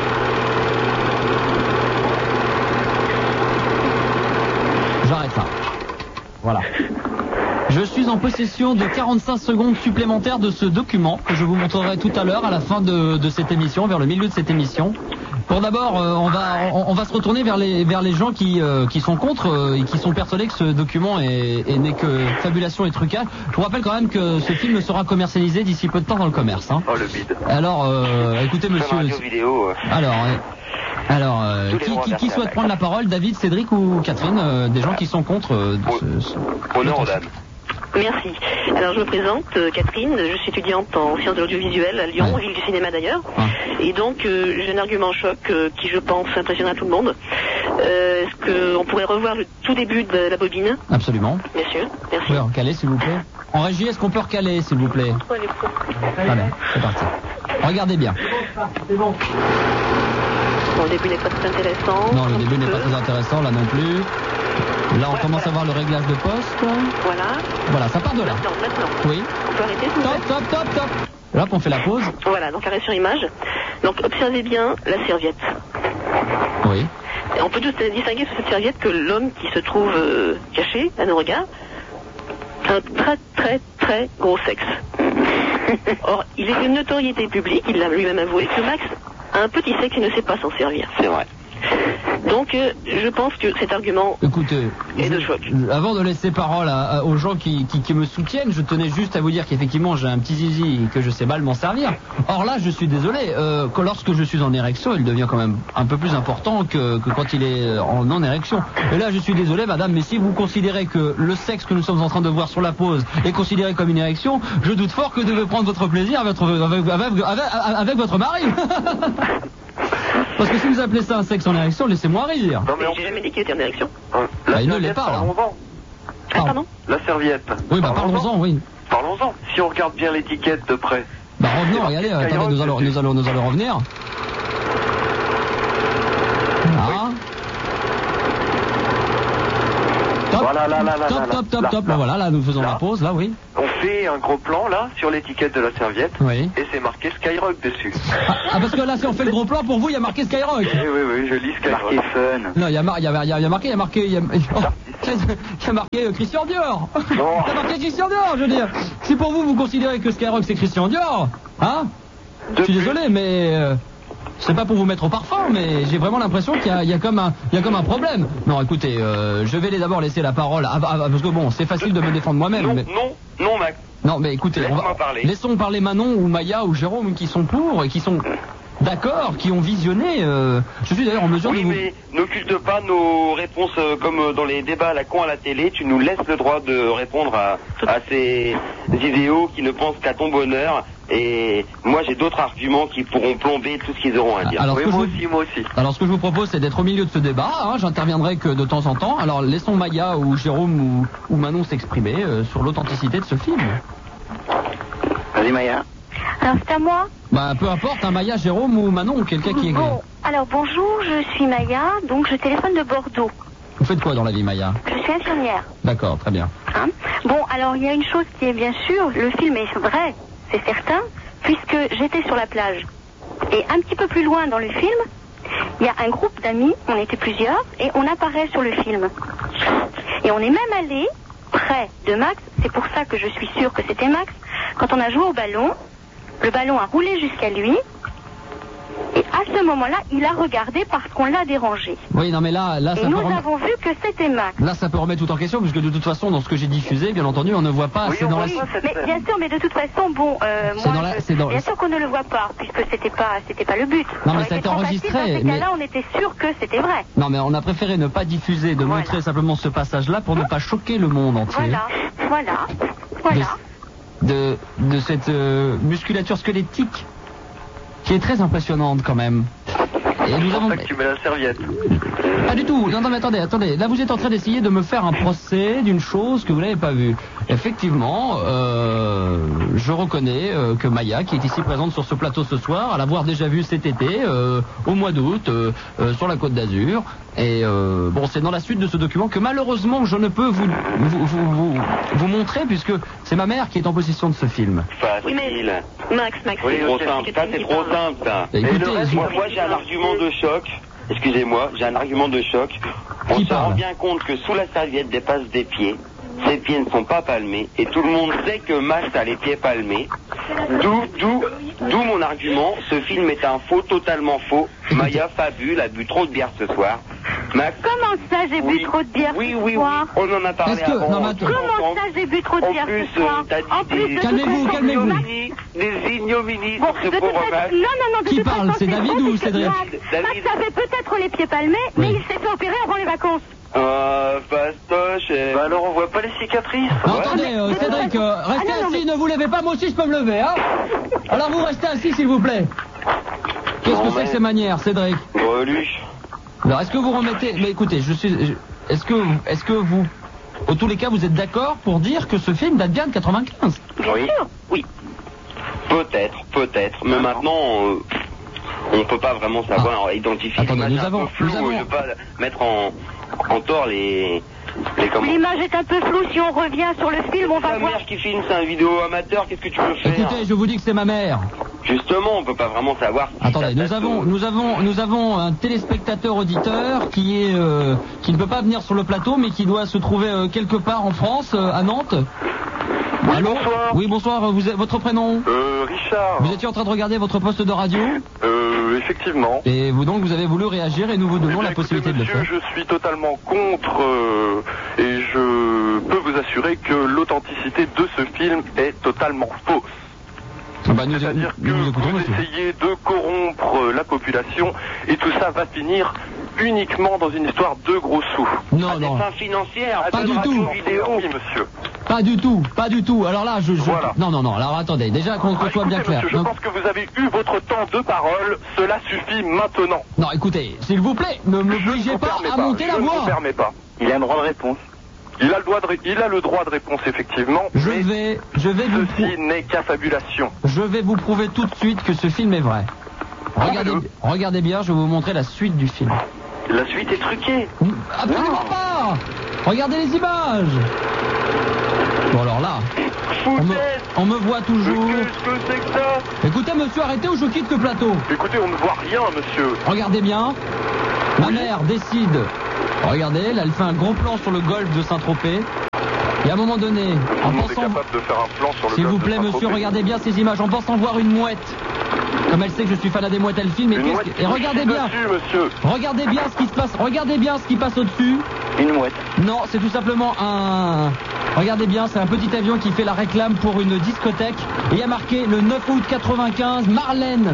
J'arrête là. Voilà. Je suis en possession de 45 secondes supplémentaires de ce document que je vous montrerai tout à l'heure à la fin de cette émission, vers le milieu de cette émission. Pour d'abord, on va se retourner vers les gens qui sont contre et qui sont persuadés que ce document n'est que fabulation et trucage. Je vous rappelle quand même que ce film sera commercialisé d'ici peu de temps dans le commerce. Hein. Oh le bide. Alors, écoutez monsieur... Radio vidéo. Alors, qui souhaite prendre la parole, David, Cédric ou Catherine, des gens qui sont contre Honneur aux dames. Merci. Alors je me présente, Catherine, je suis étudiante en sciences de l'audiovisuel à Lyon, ville du cinéma d'ailleurs. Et donc j'ai un argument choc qui je pense impressionnera tout le monde. Est-ce qu'on pourrait revoir le tout début de la bobine? Absolument. Bien sûr, merci. Vous pouvez recaler s'il vous plaît. En régie, est-ce qu'on peut recaler s'il vous plaît? Très bien, c'est parti. Regardez bien. C'est bon. Bon, le début n'est pas très intéressant. Non, le début n'est pas très intéressant, là non plus. Là, on commence à voir le réglage de poste. Voilà, ça part de là. Maintenant. Oui. On peut arrêter tout Top. Là, on fait la pause. Voilà, donc arrêt sur image. Donc, observez bien la serviette. Oui. Et on peut tout distinguer sur cette serviette que l'homme qui se trouve caché à nos regards a un très très très gros sexe. Or, il est une notoriété publique, il l'a lui-même avoué, que Max a un petit sexe et ne sait pas s'en servir. C'est vrai. Donc, je pense que cet argument est de choc. Avant de laisser parole aux gens qui me soutiennent, je tenais juste à vous dire qu'effectivement, j'ai un petit zizi et que je sais mal m'en servir. Or là, je suis désolé, que lorsque je suis en érection, il devient quand même un peu plus important que quand il est en non-érection. Et là, je suis désolé, madame, mais si vous considérez que le sexe que nous sommes en train de voir sur la pause est considéré comme une érection, je doute fort que vous devez prendre votre plaisir avec votre mari. Parce que si vous appelez ça un sexe en érection, laissez-moi rire. Non, mais j'ai jamais dit qu'il était en érection. Il ne l'est pas, là. Pardon ? La serviette. Oui, parlons-en, oui. Parlons-en. Si on regarde bien l'étiquette de près, Bah revenons, regardez, attendez, nous allons revenir. Ah. Top. Voilà, là nous faisons la pause, là oui. On fait un gros plan là sur l'étiquette de la serviette. Oui. Et c'est marqué Skyrock dessus. Ah parce que là si on fait le gros plan pour vous il y a marqué Skyrock. Oui, je lis Skyrock. Marqué Fun. Non, il y a marqué Christian Dior. Il y a marqué Christian Dior, je veux dire. Si pour vous considérez que Skyrock c'est Christian Dior, hein? Je suis désolé mais c'est pas pour vous mettre au parfum, mais j'ai vraiment l'impression qu'il y a comme un problème. Non, écoutez, je vais d'abord laisser la parole, parce que bon, c'est facile de me défendre moi-même. Non, Max. Non, mais écoutez, laissons parler Manon ou Maya ou Jérôme qui sont pour et qui sont d'accord, qui ont visionné. Je suis d'ailleurs en mesure de vous... Oui, mais n'occulte pas nos réponses comme dans les débats à la con à la télé. Tu nous laisses le droit de répondre à ces idéaux qui ne pensent qu'à ton bonheur. Et moi j'ai d'autres arguments qui pourront plomber tout ce qu'ils auront à dire. Alors, moi aussi. Alors ce que je vous propose c'est d'être au milieu de ce débat, hein, j'interviendrai que de temps en temps. Alors laissons Maya ou Jérôme ou Manon s'exprimer sur l'authenticité de ce film. Vas-y Maya. Alors c'est à moi? Bah peu importe, hein, Maya, Jérôme ou Manon ou quelqu'un qui est... Bon, alors bonjour, je suis Maya, donc je téléphone de Bordeaux. Vous faites quoi dans la vie Maya? Je suis infirmière. D'accord, très bien. Hein? Bon, alors il y a une chose qui est bien sûre, le film est vrai. C'est certain, puisque j'étais sur la plage. Et un petit peu plus loin dans le film, il y a un groupe d'amis, on était plusieurs, et on apparaît sur le film. Et on est même allé près de Max, c'est pour ça que je suis sûre que c'était Max, quand on a joué au ballon, le ballon a roulé jusqu'à lui, et à ce moment-là, il a regardé parce qu'on l'a dérangé. Oui, non mais là et ça nous peut avons vu que c'était Max. Là ça peut remettre tout en question, puisque de toute façon, dans ce que j'ai diffusé, bien entendu, on ne voit pas... Oui, c'est dans la... mais bien sûr, mais de toute façon, bon, bien sûr qu'on ne le voit pas, puisque c'était pas le but. Non mais ça a été enregistré. Dans ces cas-là, on était sûr que c'était vrai. Non mais on a préféré ne pas diffuser, de montrer simplement ce passage-là pour ne pas choquer le monde entier. Voilà. De cette musculature squelettique qui est très impressionnante quand même. Et nous avons... C'est pour ça que tu mets la serviette. Pas du tout. Non mais attendez. Là vous êtes en train d'essayer de me faire un procès d'une chose que vous n'avez pas vue. Effectivement, je reconnais que Maya, qui est ici présente sur ce plateau ce soir, à l'avoir déjà vu cet été, au mois d'août, sur la Côte d'Azur. Et bon, c'est dans la suite de ce document que malheureusement je ne peux vous montrer, puisque c'est ma mère qui est en possession de ce film. Facile. Oui, mais Max. Oui, c'est trop simple. Ça, c'est trop simple, ça. Écoutez, moi j'ai un argument de choc. Excusez-moi, j'ai un argument de choc. On se rend bien compte que sous la serviette dépassent des pieds. Ces pieds ne sont pas palmés. Et tout le monde sait que Max a les pieds palmés. D'où mon argument. Ce film est un faux, totalement faux. Maya fabule, a bu trop de bière ce soir. Max. Comment ça, j'ai bu trop de bière ce soir? On en a parlé avant. Comment ça, j'ai bu trop de bière ce soir? En plus, calmez-vous. Des ignominies. Bon, de toute façon, non, de Qui toute parle? façon, C'est David ou Cédric? Max avait peut-être les pieds palmés, mais il s'est fait opérer avant les vacances. Fastoche. Bah alors on voit pas les cicatrices. Non, attendez, Cédric, restez assis, ne vous levez pas, moi aussi je peux me lever, hein. Alors vous restez assis s'il vous plaît. Qu'est-ce que c'est que ces manières, Cédric? Greluche. Alors est-ce que vous remettez... Mais écoutez, est-ce que vous... Au tous les cas, vous êtes d'accord pour dire que ce film date bien de 95? Bien sûr. Oui. Peut-être. Mais maintenant... on peut pas vraiment savoir identifier. Attendez, nous avons... Je veux pas mettre en tort les L'image est un peu floue, si on revient sur le film, on va voir. C'est ma mère qui filme, c'est un vidéo amateur, qu'est-ce que tu veux faire? Écoutez, je vous dis que c'est ma mère. Justement, on peut pas vraiment savoir. Attendez, nous avons un téléspectateur auditeur qui ne peut pas venir sur le plateau, mais qui doit se trouver quelque part en France, à Nantes. Oui, allô? bonsoir. Oui, bonsoir, votre prénom? Richard. Vous étiez en train de regarder votre poste de radio? Effectivement. Et vous avez voulu réagir et nous vous donnons la possibilité de le faire. Je suis totalement contre et je peux vous assurer que l'authenticité de ce film est totalement fausse. C'est-à-dire que vous essayez de corrompre la population et tout ça va finir uniquement dans une histoire de gros sous. Non. Des fins financières, pas du tout. Vidéo. Oui, monsieur. Pas du tout. Alors là, Voilà. Non. Alors attendez, déjà qu'on soit bien clair. Monsieur, je pense que vous avez eu votre temps de parole. Cela suffit maintenant. Non, écoutez, s'il vous plaît, ne m'obligez pas à monter la voix. Je ne vous permets pas. Il a un droit de réponse. Il a le droit de réponse, effectivement. Ceci n'est qu'affabulation. Je vais vous prouver tout de suite que ce film est vrai. Regardez bien, je vais vous montrer la suite du film. La suite est truquée. Absolument pas. Regardez les images. Bon alors là, on me voit toujours. Qu'est-ce que c'est que ça? Écoutez monsieur, arrêtez ou je quitte le plateau. Écoutez, on ne voit rien monsieur. Regardez bien. Ma mère décide. Regardez, là elle fait un gros plan sur le golfe de Saint-Tropez. Et à un moment donné, en pensant... capable de faire un plan sur le S'il vous plaît monsieur, regardez bien ces images, en pensant voir une mouette. Comme elle sait que je suis fan des mouettes, elle filme. Et regardez bien. Monsieur. Regardez bien ce qui se passe. Regardez bien ce qui passe au-dessus. Une mouette. Non, c'est tout simplement un... Regardez bien, c'est un petit avion qui fait la réclame pour une discothèque. Et il y a marqué le 9 août 95, Marlène.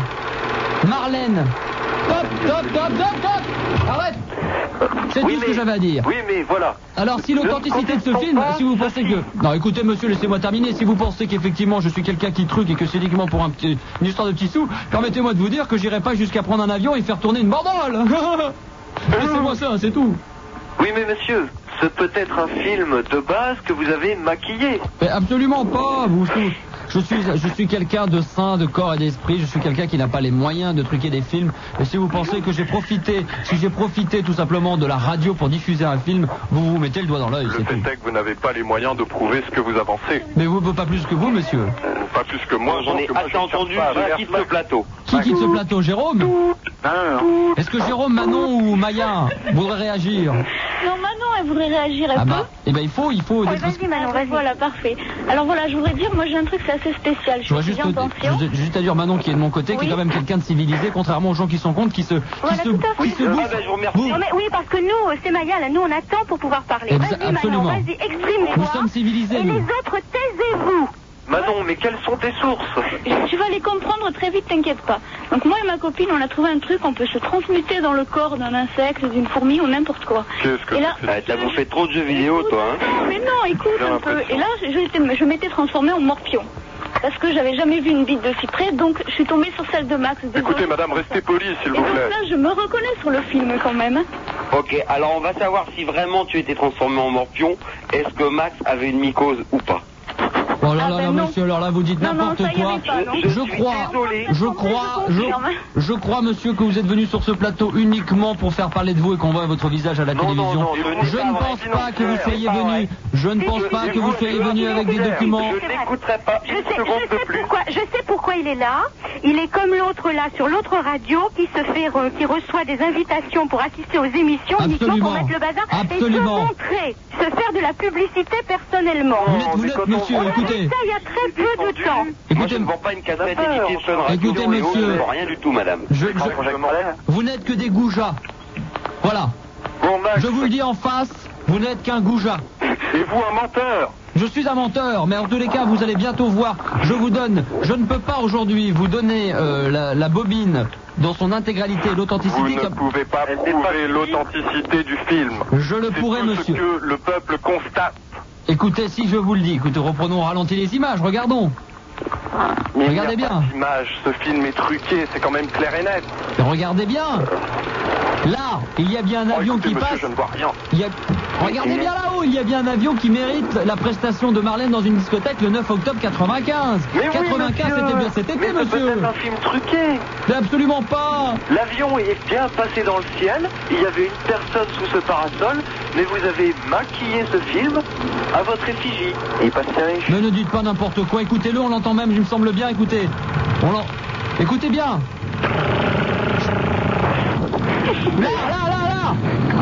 Top. Arrête. C'est tout ce que j'avais à dire. Oui, mais voilà. Alors, si l'authenticité de ce film, si vous pensez que... Non, écoutez, monsieur, laissez-moi terminer. Si vous pensez qu'effectivement, je suis quelqu'un qui truque et que c'est uniquement pour une histoire de petits sous, permettez-moi de vous dire que j'irai pas jusqu'à prendre un avion et faire tourner une bandole. Laissez-moi ça, c'est tout. Oui, mais monsieur, c'est peut-être un film de base que vous avez maquillé. Mais absolument pas, Je suis quelqu'un de sain, de corps et d'esprit. Je suis quelqu'un qui n'a pas les moyens de truquer des films. Et si vous pensez que j'ai profité tout simplement de la radio pour diffuser un film, vous vous mettez le doigt dans l'œil. Le fait est que vous n'avez pas les moyens de prouver ce que vous avancez. Mais vous, pas plus que vous, monsieur. Pas plus que moi. J'en ai assez entendu. Je quitte le plateau. Qui quitte ce plateau, Jérôme? Non. Est-ce que Jérôme, Manon ou Maya voudraient réagir? Non, Manon, elle voudrait réagir, elle peut. Eh ben il faut. Ouais, vas-y, Manon, vas-y. Voilà, parfait. Alors voilà, je voudrais dire, moi j'ai un truc, c'est assez spécial. Je suis en pension. Juste à dire Manon qui est de mon côté, qui est quand même quelqu'un de civilisé, contrairement aux gens qui sont contre, qui se bouffent. Je vous remercie. Non, mais oui, parce que nous, c'est Maya, là, nous on attend pour pouvoir parler. Vas-y, absolument. Manon, vas-y, exprime-toi. Nous sommes civilisés. Et les autres, taisez-vous. Manon, mais quelles sont tes sources? Tu vas les comprendre très vite, t'inquiète pas. Donc moi et ma copine, on a trouvé un truc, on peut se transmuter dans le corps d'un insecte, d'une fourmi ou n'importe quoi. Qu'est-ce que t'as bouffé trop de jeux vidéo, toi, hein? Mais non, écoute un peu. Et là, je m'étais transformée en morpion. Parce que j'avais jamais vu une bite de si près, donc je suis tombée sur celle de Max. Écoutez, madame, restez polie, s'il vous plaît. Et donc là, je me reconnais sur le film, quand même. Ok, alors on va savoir si vraiment tu étais transformé en morpion. Est-ce que Max avait une mycose ou pas? Oh là là, monsieur, alors là vous dites n'importe quoi. Je crois, monsieur, que vous êtes venu sur ce plateau uniquement pour faire parler de vous et qu'on voit votre visage à la télévision. Je ne pense pas que vous soyez venu. Je ne pense pas que vous soyez venu avec des documents. Je n'écouterai pas une seconde de plus. Je sais pourquoi il est là. Il est comme l'autre là sur l'autre radio qui reçoit des invitations pour assister aux émissions uniquement pour mettre le bazar et se montrer, se faire de la publicité personnellement. Vous êtes, monsieur, écoutez. Ça, il y a très peu de temps. Moi, je ne vends pas une cassette éditée Fun Radio. Écoutez, monsieur. Je ne vends rien du tout, madame. Vous n'êtes que des goujats. Voilà. Je vous le dis en face, vous n'êtes qu'un goujat. Et vous, un menteur? Je suis un menteur, mais en tous les cas, vous allez bientôt voir. Je ne peux pas aujourd'hui vous donner la bobine dans son intégralité, l'authenticité. Vous ne pouvez pas prouver l'authenticité du film. Je le pourrai, monsieur. C'est ce que le peuple constate. Écoutez, si je vous le dis, écoutez, reprenons au ralenti les images, regardons. Mais regardez bien. Ce film est truqué, c'est quand même clair et net. Regardez bien. Là, il y a bien un avion qui passe. Je ne vois rien. Regardez bien là-haut, il y a bien un avion qui mérite la prestation de Marlène dans une discothèque le 9 octobre 95. Mais 95, c'était bien cet été, monsieur. C'est un film truqué. Mais absolument pas. L'avion est bien passé dans le ciel. Il y avait une personne sous ce parasol, mais vous avez maquillé ce film à votre effigie. Et il passe riche. Mais ne dites pas n'importe quoi. Écoutez-le, on l'entend même, il me semble bien. Écoutez. Écoutez bien. Là.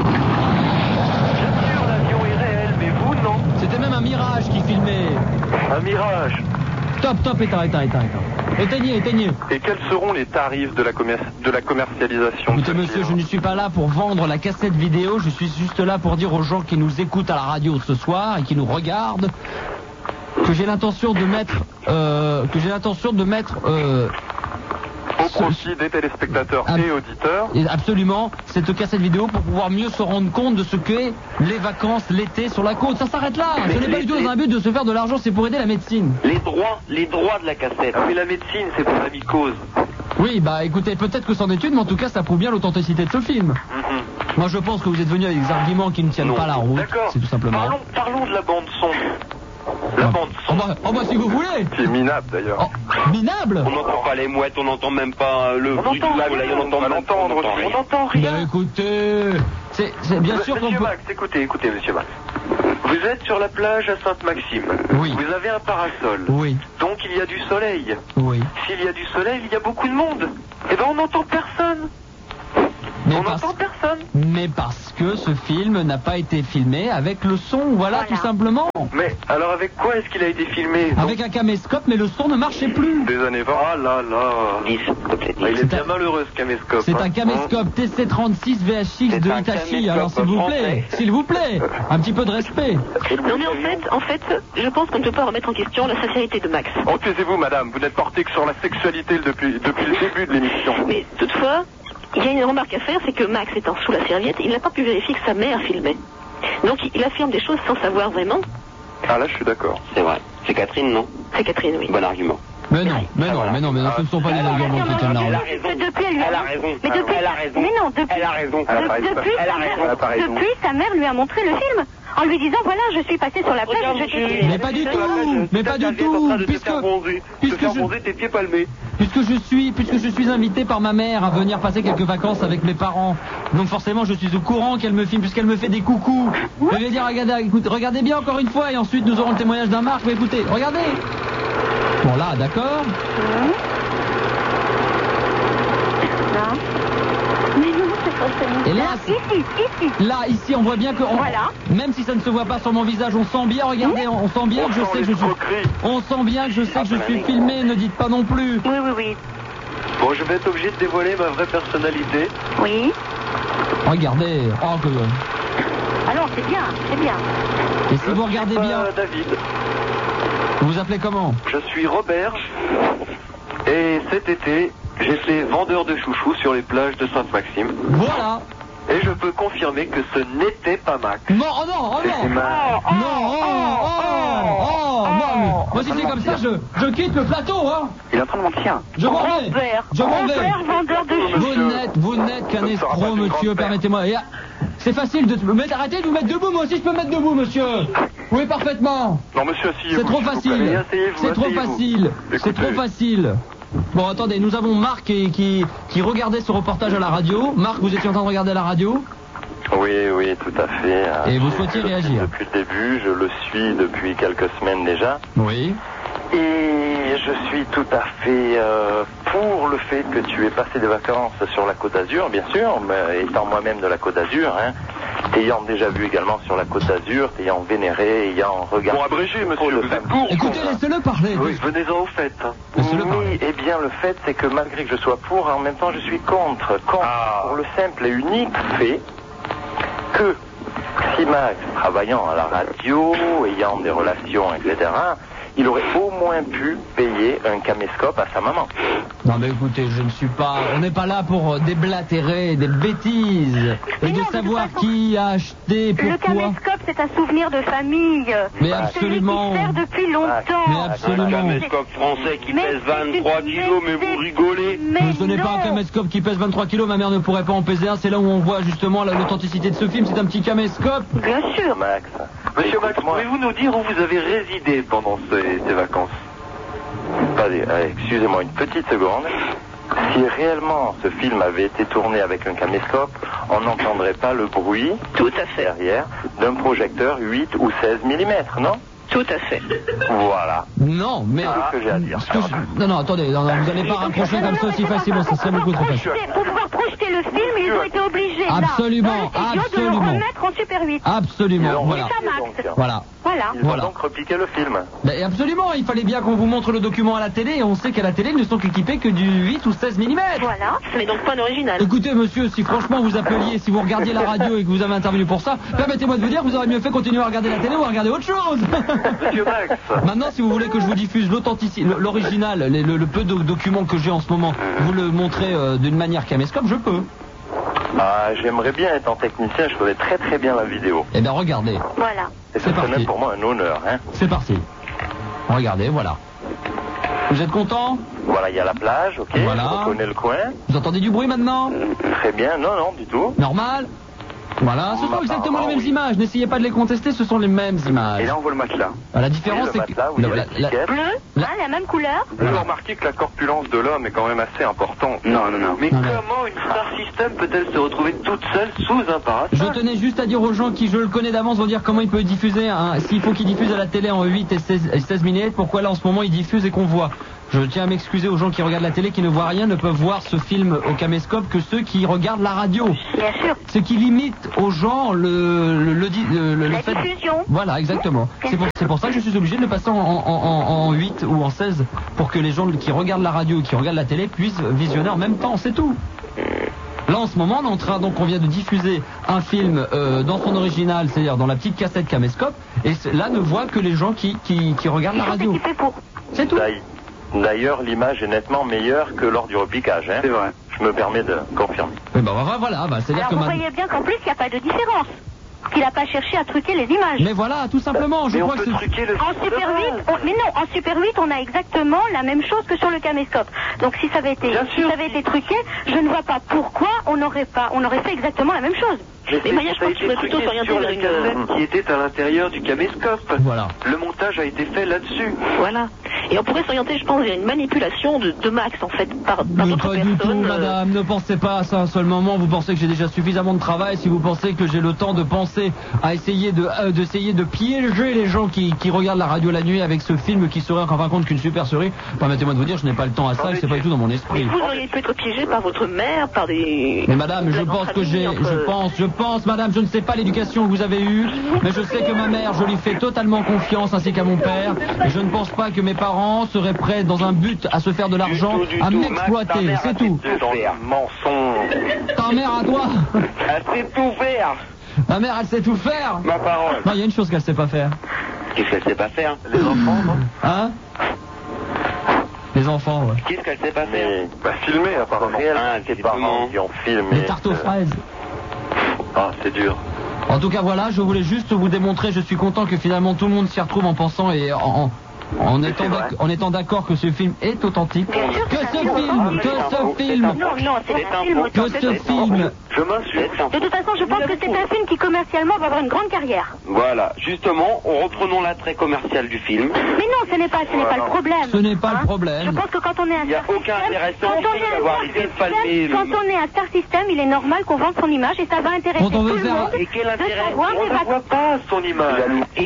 Bien sûr, l'avion est réel, mais vous, non. C'était même un mirage qui filmait. Un mirage. Stop, éteignez. Et quels seront les tarifs de la commercialisation? Écoutez, monsieur, je ne suis pas là pour vendre la cassette vidéo, je suis juste là pour dire aux gens qui nous écoutent à la radio ce soir et qui nous regardent que j'ai l'intention de mettre au profit des téléspectateurs et auditeurs. Absolument, cette cassette vidéo pour pouvoir mieux se rendre compte de ce qu'est les vacances l'été sur la côte. Ça s'arrête là. Ce n'est pas du tout dans un but de se faire de l'argent, c'est pour aider la médecine. Les droits de la cassette. Mais la médecine, c'est pour la mycose. Oui, bah écoutez, peut-être que c'en est une, mais en tout cas, ça prouve bien l'authenticité de ce film. Moi je pense que vous êtes venu avec des arguments qui ne tiennent pas la route. D'accord. C'est tout simplement. Parlons de la bande son. La bande son. Oh bah si vous voulez. Qui est minable d'ailleurs. Minable. On n'entend pas les mouettes, on n'entend même pas le bruit du lac, on n'entend même pas. On n'entend rien. Bah écoutez, c'est bien sûr qu'on Monsieur peut... Max, écoutez, monsieur Max. Vous êtes sur la plage à Sainte-Maxime. Oui. Vous avez un parasol. Oui. Donc il y a du soleil. Oui. S'il y a du soleil, il y a beaucoup de monde. Eh ben on n'entend personne. N'entend personne. Mais parce que ce film n'a pas été filmé avec le son, voilà. Tout simplement. Mais alors avec quoi est-ce qu'il a été filmé? Avec un caméscope, mais le son ne marchait plus. Des années 20. Ah là là. 10. Il est bien malheureux ce caméscope. C'est un caméscope TC36 VHX de Hitachi. Alors s'il vous plaît, un petit peu de respect. Non mais en fait, je pense qu'on ne peut pas remettre en question la sincérité de Max. Oh, taisez-vous madame, vous n'êtes porté que sur la sexualité depuis le début de l'émission. Mais toutefois, il y a une remarque à faire, c'est que Max étant sous la serviette, il n'a pas pu vérifier que sa mère filmait. Donc il affirme des choses sans savoir vraiment. Ah là je suis d'accord. C'est vrai. C'est Catherine, non? C'est Catherine, oui. Bon argument. Mais non, ce ne sont pas des arguments qui tiennent la route. Elle a raison. Mais depuis, sa mère lui a montré le film. En lui disant, voilà, je suis passé sur la plage et je t'ai... Mais pas du tout. Puisque je suis invité par ma mère à venir passer quelques vacances avec mes parents. Donc forcément, je suis au courant qu'elle me filme, puisqu'elle me fait des coucous. Je vais dire, regardez bien encore une fois, et ensuite nous aurons le témoignage d'un Marc. Mais écoutez, regardez. Bon là, d'accord. Et là, ici, on voit bien que, même si ça ne se voit pas sur mon visage, on sent bien, regardez, on sent bien que je sais que je suis filmé, ne dites pas non plus. Oui. Bon, je vais être obligé de dévoiler ma vraie personnalité. Oui. Regardez, Alors, c'est bien. Et si vous regardez bien... David. Vous vous appelez comment? Je suis Robert, et cet été, j'étais vendeur de chouchous sur les plages de Sainte-Maxime. Voilà. Et je peux confirmer que ce n'était pas Max. Non, moi si c'est comme ça, je quitte le plateau, hein. Il est en train de mentir. Je m'en vais. Vendeur de chouchous. Vous n'êtes qu'un escroc, monsieur, permettez-moi. C'est facile de me mettre, arrêtez de vous mettre debout, moi aussi je peux me mettre debout, monsieur. Oui, parfaitement. Non, monsieur, asseyez-vous. C'est trop facile. C'est trop facile. Bon, attendez, nous avons Marc qui regardait ce reportage à la radio. Marc, vous étiez en train de regarder la radio? Oui, tout à fait. Et vous souhaitiez réagir? Depuis le début, je le suis depuis quelques semaines déjà. Oui. Et je suis tout à fait pour le fait que tu aies passé des vacances sur la Côte d'Azur, bien sûr, mais étant moi-même de la Côte d'Azur, t'ayant déjà vu également sur la Côte d'Azur, t'ayant vénéré, ayant regardé... Pour abréger, monsieur, vous êtes court. Écoutez, laissez-le parler. Oui, venez-en au fait. Oui, eh bien, le fait, c'est que malgré que je sois pour, en même temps, je suis contre. Pour le simple et unique fait que si Max, travaillant à la radio, ayant des relations, etc., il aurait au moins pu payer un caméscope à sa maman. Non mais écoutez, on n'est pas là pour déblatérer des bêtises et de savoir qui a acheté, pourquoi. Le caméscope, c'est un souvenir de famille. Mais absolument. Celui qui sert depuis longtemps. Mais absolument. Un caméscope français qui pèse 23 kilos, mais vous rigolez. Mais ce n'est pas un caméscope qui pèse 23 kilos, ma mère ne pourrait pas en peser un, c'est là où on voit justement l'authenticité de ce film, c'est un petit caméscope. Bien sûr. Max. Monsieur Max, pouvez-vous nous dire où vous avez résidé pendant ces vacances? Excusez-moi une petite seconde. Si réellement ce film avait été tourné avec un caméscope, on n'entendrait pas le bruit derrière d'un projecteur 8 ou 16 mm, non? Tout à fait. Voilà. Non, mais... C'est ce que j'ai à dire. Non, attendez, vous n'allez pas raccrocher comme ça aussi facilement, ça serait beaucoup trop facile. Pour pouvoir projeter le film, ils ont été obligés, absolument, de le remettre en Super 8. Absolument, voilà. Ils ont donc repiqué le film. Ben absolument, il fallait bien qu'on vous montre le document à la télé, et on sait qu'à la télé, ils ne sont équipés que du 8 ou 16 mm. Voilà, mais donc pas un original. Écoutez, monsieur, si franchement vous appeliez, si vous regardiez la radio et que vous avez intervenu pour ça, permettez-moi de vous dire que vous auriez mieux fait continuer à regarder la télé ou à regarder autre chose. Monsieur Max. Maintenant, si vous voulez que je vous diffuse l'authenticité, l'original, le peu de documents que j'ai en ce moment, vous le montrez d'une manière caméscope, je peux. J'aimerais bien être en technicien, je ferais très très bien la vidéo. Eh bien, regardez. Voilà. Et ça serait même pour moi un honneur, C'est parti. Regardez, voilà. Vous êtes content? Voilà, il y a la plage, ok, voilà. Je reconnais le coin. Vous entendez du bruit maintenant? Très bien, non, du tout. Normal? Voilà, ce sont exactement les mêmes images. N'essayez pas de les contester, ce sont les mêmes images. Et là, on voit le matelas. La différence, c'est que... La même couleur. Vous remarquez que la corpulence de l'homme est quand même assez importante. Non. Mais comment une Star System peut-elle se retrouver toute seule sous un parasol? Je tenais juste à dire aux gens qui, je le connais d'avance, vont dire comment il peut diffuser, s'il faut qu'il diffuse à la télé en 8 et 16 minutes, pourquoi là en ce moment il diffuse et qu'on voit. Je tiens à m'excuser aux gens qui regardent la télé, qui ne voient rien, ne peuvent voir ce film au caméscope que ceux qui regardent la radio. Bien sûr. Ce qui limite aux gens la diffusion. Voilà, exactement. C'est pour ça que je suis obligé de le passer en 8 ou en 16 pour que les gens qui regardent la radio, qui regardent la télé puissent visionner en même temps, c'est tout. Là en ce moment on est en train, donc on vient de diffuser un film dans son original, c'est-à-dire dans la petite cassette caméscope, et là ne voit que les gens qui regardent la radio. C'est tout. D'ailleurs, l'image est nettement meilleure que lors du repiquage. Hein. C'est vrai. Je me permets de confirmer. Voilà, c'est-à-dire que vous voyez bien qu'en plus il n'y a pas de différence. Qu'il n'a pas cherché à truquer les images. Mais voilà, tout simplement. Je crois que truquer le en Super 8, en Super 8, on a exactement la même chose que sur le caméscope. Donc si ça avait été truqué, je ne vois pas pourquoi on aurait fait exactement la même chose. Mais Maya, je pense qu'il faudrait plutôt s'orienter vers une cassette qui était à l'intérieur du caméscope. Voilà. Le montage a été fait là-dessus. Voilà. Et on pourrait s'orienter, je pense, vers une manipulation de Max, en fait, par d'autres personnes. Du tout, madame, ne pensez pas à ça un seul moment. Vous pensez que j'ai déjà suffisamment de travail. Si vous pensez que j'ai le temps de penser à essayer de piéger les gens qui regardent la radio la nuit avec ce film qui serait en fin de compte qu'une super série, permettez-moi de vous dire, je n'ai pas le temps à ça et c'est pas du tout dans mon esprit. Mais vous auriez pu être piégé par votre mère, par des... Mais madame, je pense, madame, je ne sais pas l'éducation que vous avez eue, mais je sais que ma mère, je lui fais totalement confiance, ainsi qu'à mon père, et je ne pense pas que mes parents seraient prêts, dans un but à se faire de l'argent, à m'exploiter, c'est tout. Mensonge. Ta mère à toi? Elle sait tout faire. Ma mère, elle sait tout faire? Ma parole. Non, il y a une chose qu'elle sait pas faire. Qu'est-ce qu'elle sait pas faire? Les enfants, non? Hein? Les enfants, ouais. Qu'est-ce qu'elle sait pas faire? Filmer, apparemment. Ses parents qui ont filmé. Les tartes aux fraises. Ah, c'est dur. En tout cas, voilà, je voulais juste vous démontrer, je suis content que finalement tout le monde s'y retrouve en pensant et en étant d'accord que ce film est authentique. Que ce film. Je m'insulte. De toute façon, je pense que c'est un film qui commercialement va avoir une grande carrière. Voilà, justement, reprenons l'attrait commercial du film. Mais non, ce n'est pas le problème. Ce n'est pas le problème. Je pense que quand on est un Star System, il est normal qu'on vende son image et ça va intéresser tout le monde. Et quel intérêt? On ne voit pas son image.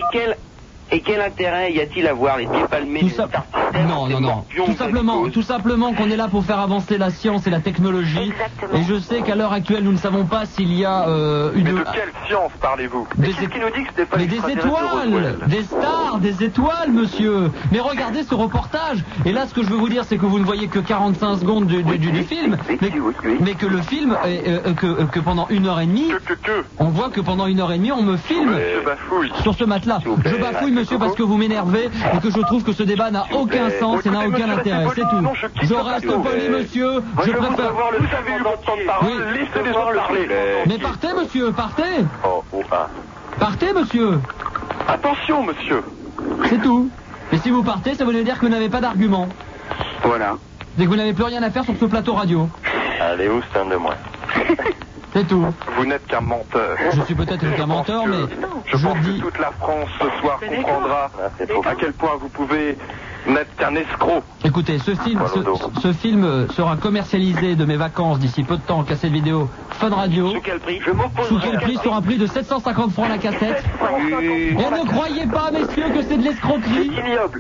Et quel intérêt y a-t-il à voir les pieds palmés des Star System? Non. Tout simplement qu'on est là pour faire avancer la science et la technologie. Exactement. Et je sais qu'à l'heure actuelle, nous ne savons pas s'il y a Mais de quelle science parlez-vous? Mais c'est qui nous dit que c'était pas des étoiles, des stars, des étoiles, monsieur. Mais regardez ce reportage. Et là, ce que je veux vous dire, c'est que vous ne voyez que 45 secondes du film, mais que le film, que pendant 1h30, on voit que pendant 1h30, on me filme sur ce matelas. Je bafouille, monsieur, parce que vous m'énervez et que je trouve que ce débat n'a aucun sens et n'a aucun intérêt, c'est tout. Je reste poli, monsieur. Je préfère. Vous avez eu votre temps de parole. Laissez les autres parler. Mais partez, monsieur, partez. Partez, monsieur. Attention, monsieur. C'est tout. Et si vous partez, ça veut dire que vous n'avez pas d'argument. Voilà. C'est que vous n'avez plus rien à faire sur ce plateau radio. Allez, où c'est un de moins. C'est tout. Vous n'êtes qu'un menteur. Je suis peut-être qu'un menteur, mais je pense que toute la France ce soir comprendra à quel point vous pouvez n'être qu'un escroc. Écoutez, ce film sera commercialisé de mes vacances d'ici peu de temps en cassette vidéo Fun Radio. Sous quel prix? Sous quel prix? Sur un prix de 750 francs la cassette. Et ne croyez pas, messieurs, que c'est de l'escroquerie. C'est ignoble.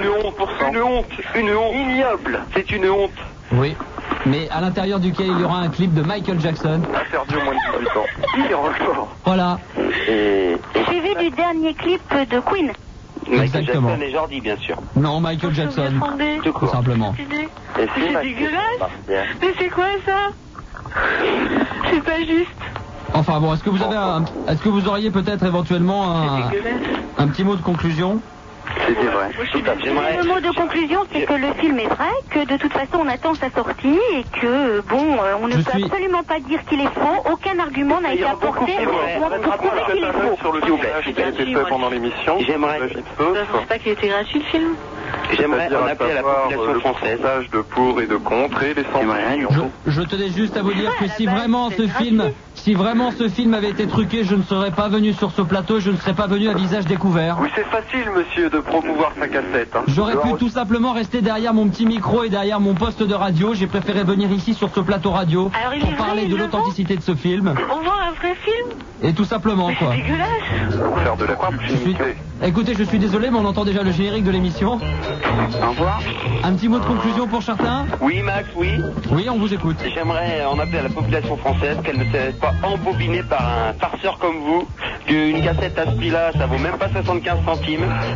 Une honte. Ignoble. C'est une honte. Oui. Mais à l'intérieur duquel il y aura un clip de Michael Jackson. Interdit au moins de 18 ans. Il est encore. Voilà. J'ai vu du dernier clip de Queen. Michael Jackson et Jordi, bien sûr. Non, Michael Jackson. Tout simplement. C'est dégueulasse. Mais c'est quoi ça? C'est pas juste. Enfin bon, est-ce que vous auriez peut-être éventuellement un petit mot de conclusion? C'était vrai. Le mot de conclusion, c'est que le film est vrai, que de toute façon on attend sa sortie et que, on ne peut absolument pas dire qu'il est faux. Aucun argument n'a été apporté pour prouver qu'il est faux. Sur le doublage qui a été fait pendant l'émission. J'aimerais. Je pense pas qu'il était gratuit le film. J'aimerais en appeler à la population française. Le pourcentage de pour et de contre et les sanctions. Je tenais juste à vous dire que si vraiment ce film avait été truqué, je ne serais pas venu sur ce plateau, je ne serais pas venu à visage découvert. Oui, c'est facile, monsieur, de promouvoir sa cassette. Hein. J'aurais pu tout simplement rester derrière mon petit micro et derrière mon poste de radio. J'ai préféré venir ici sur ce plateau radio pour parler de l'authenticité de ce film. On voit un vrai film. Et tout simplement, quoi. C'est dégueulasse. Pour faire de la Écoutez, je suis désolé, mais on entend déjà le générique de l'émission. Au revoir. Un petit mot de conclusion pour certains? Oui, Max, oui. Oui, on vous écoute. J'aimerais en appeler à la population française qu'elle ne se laisse pas embobiner par un farceur comme vous, qu'une cassette à ce prix-là, ça vaut même pas 75 centimes.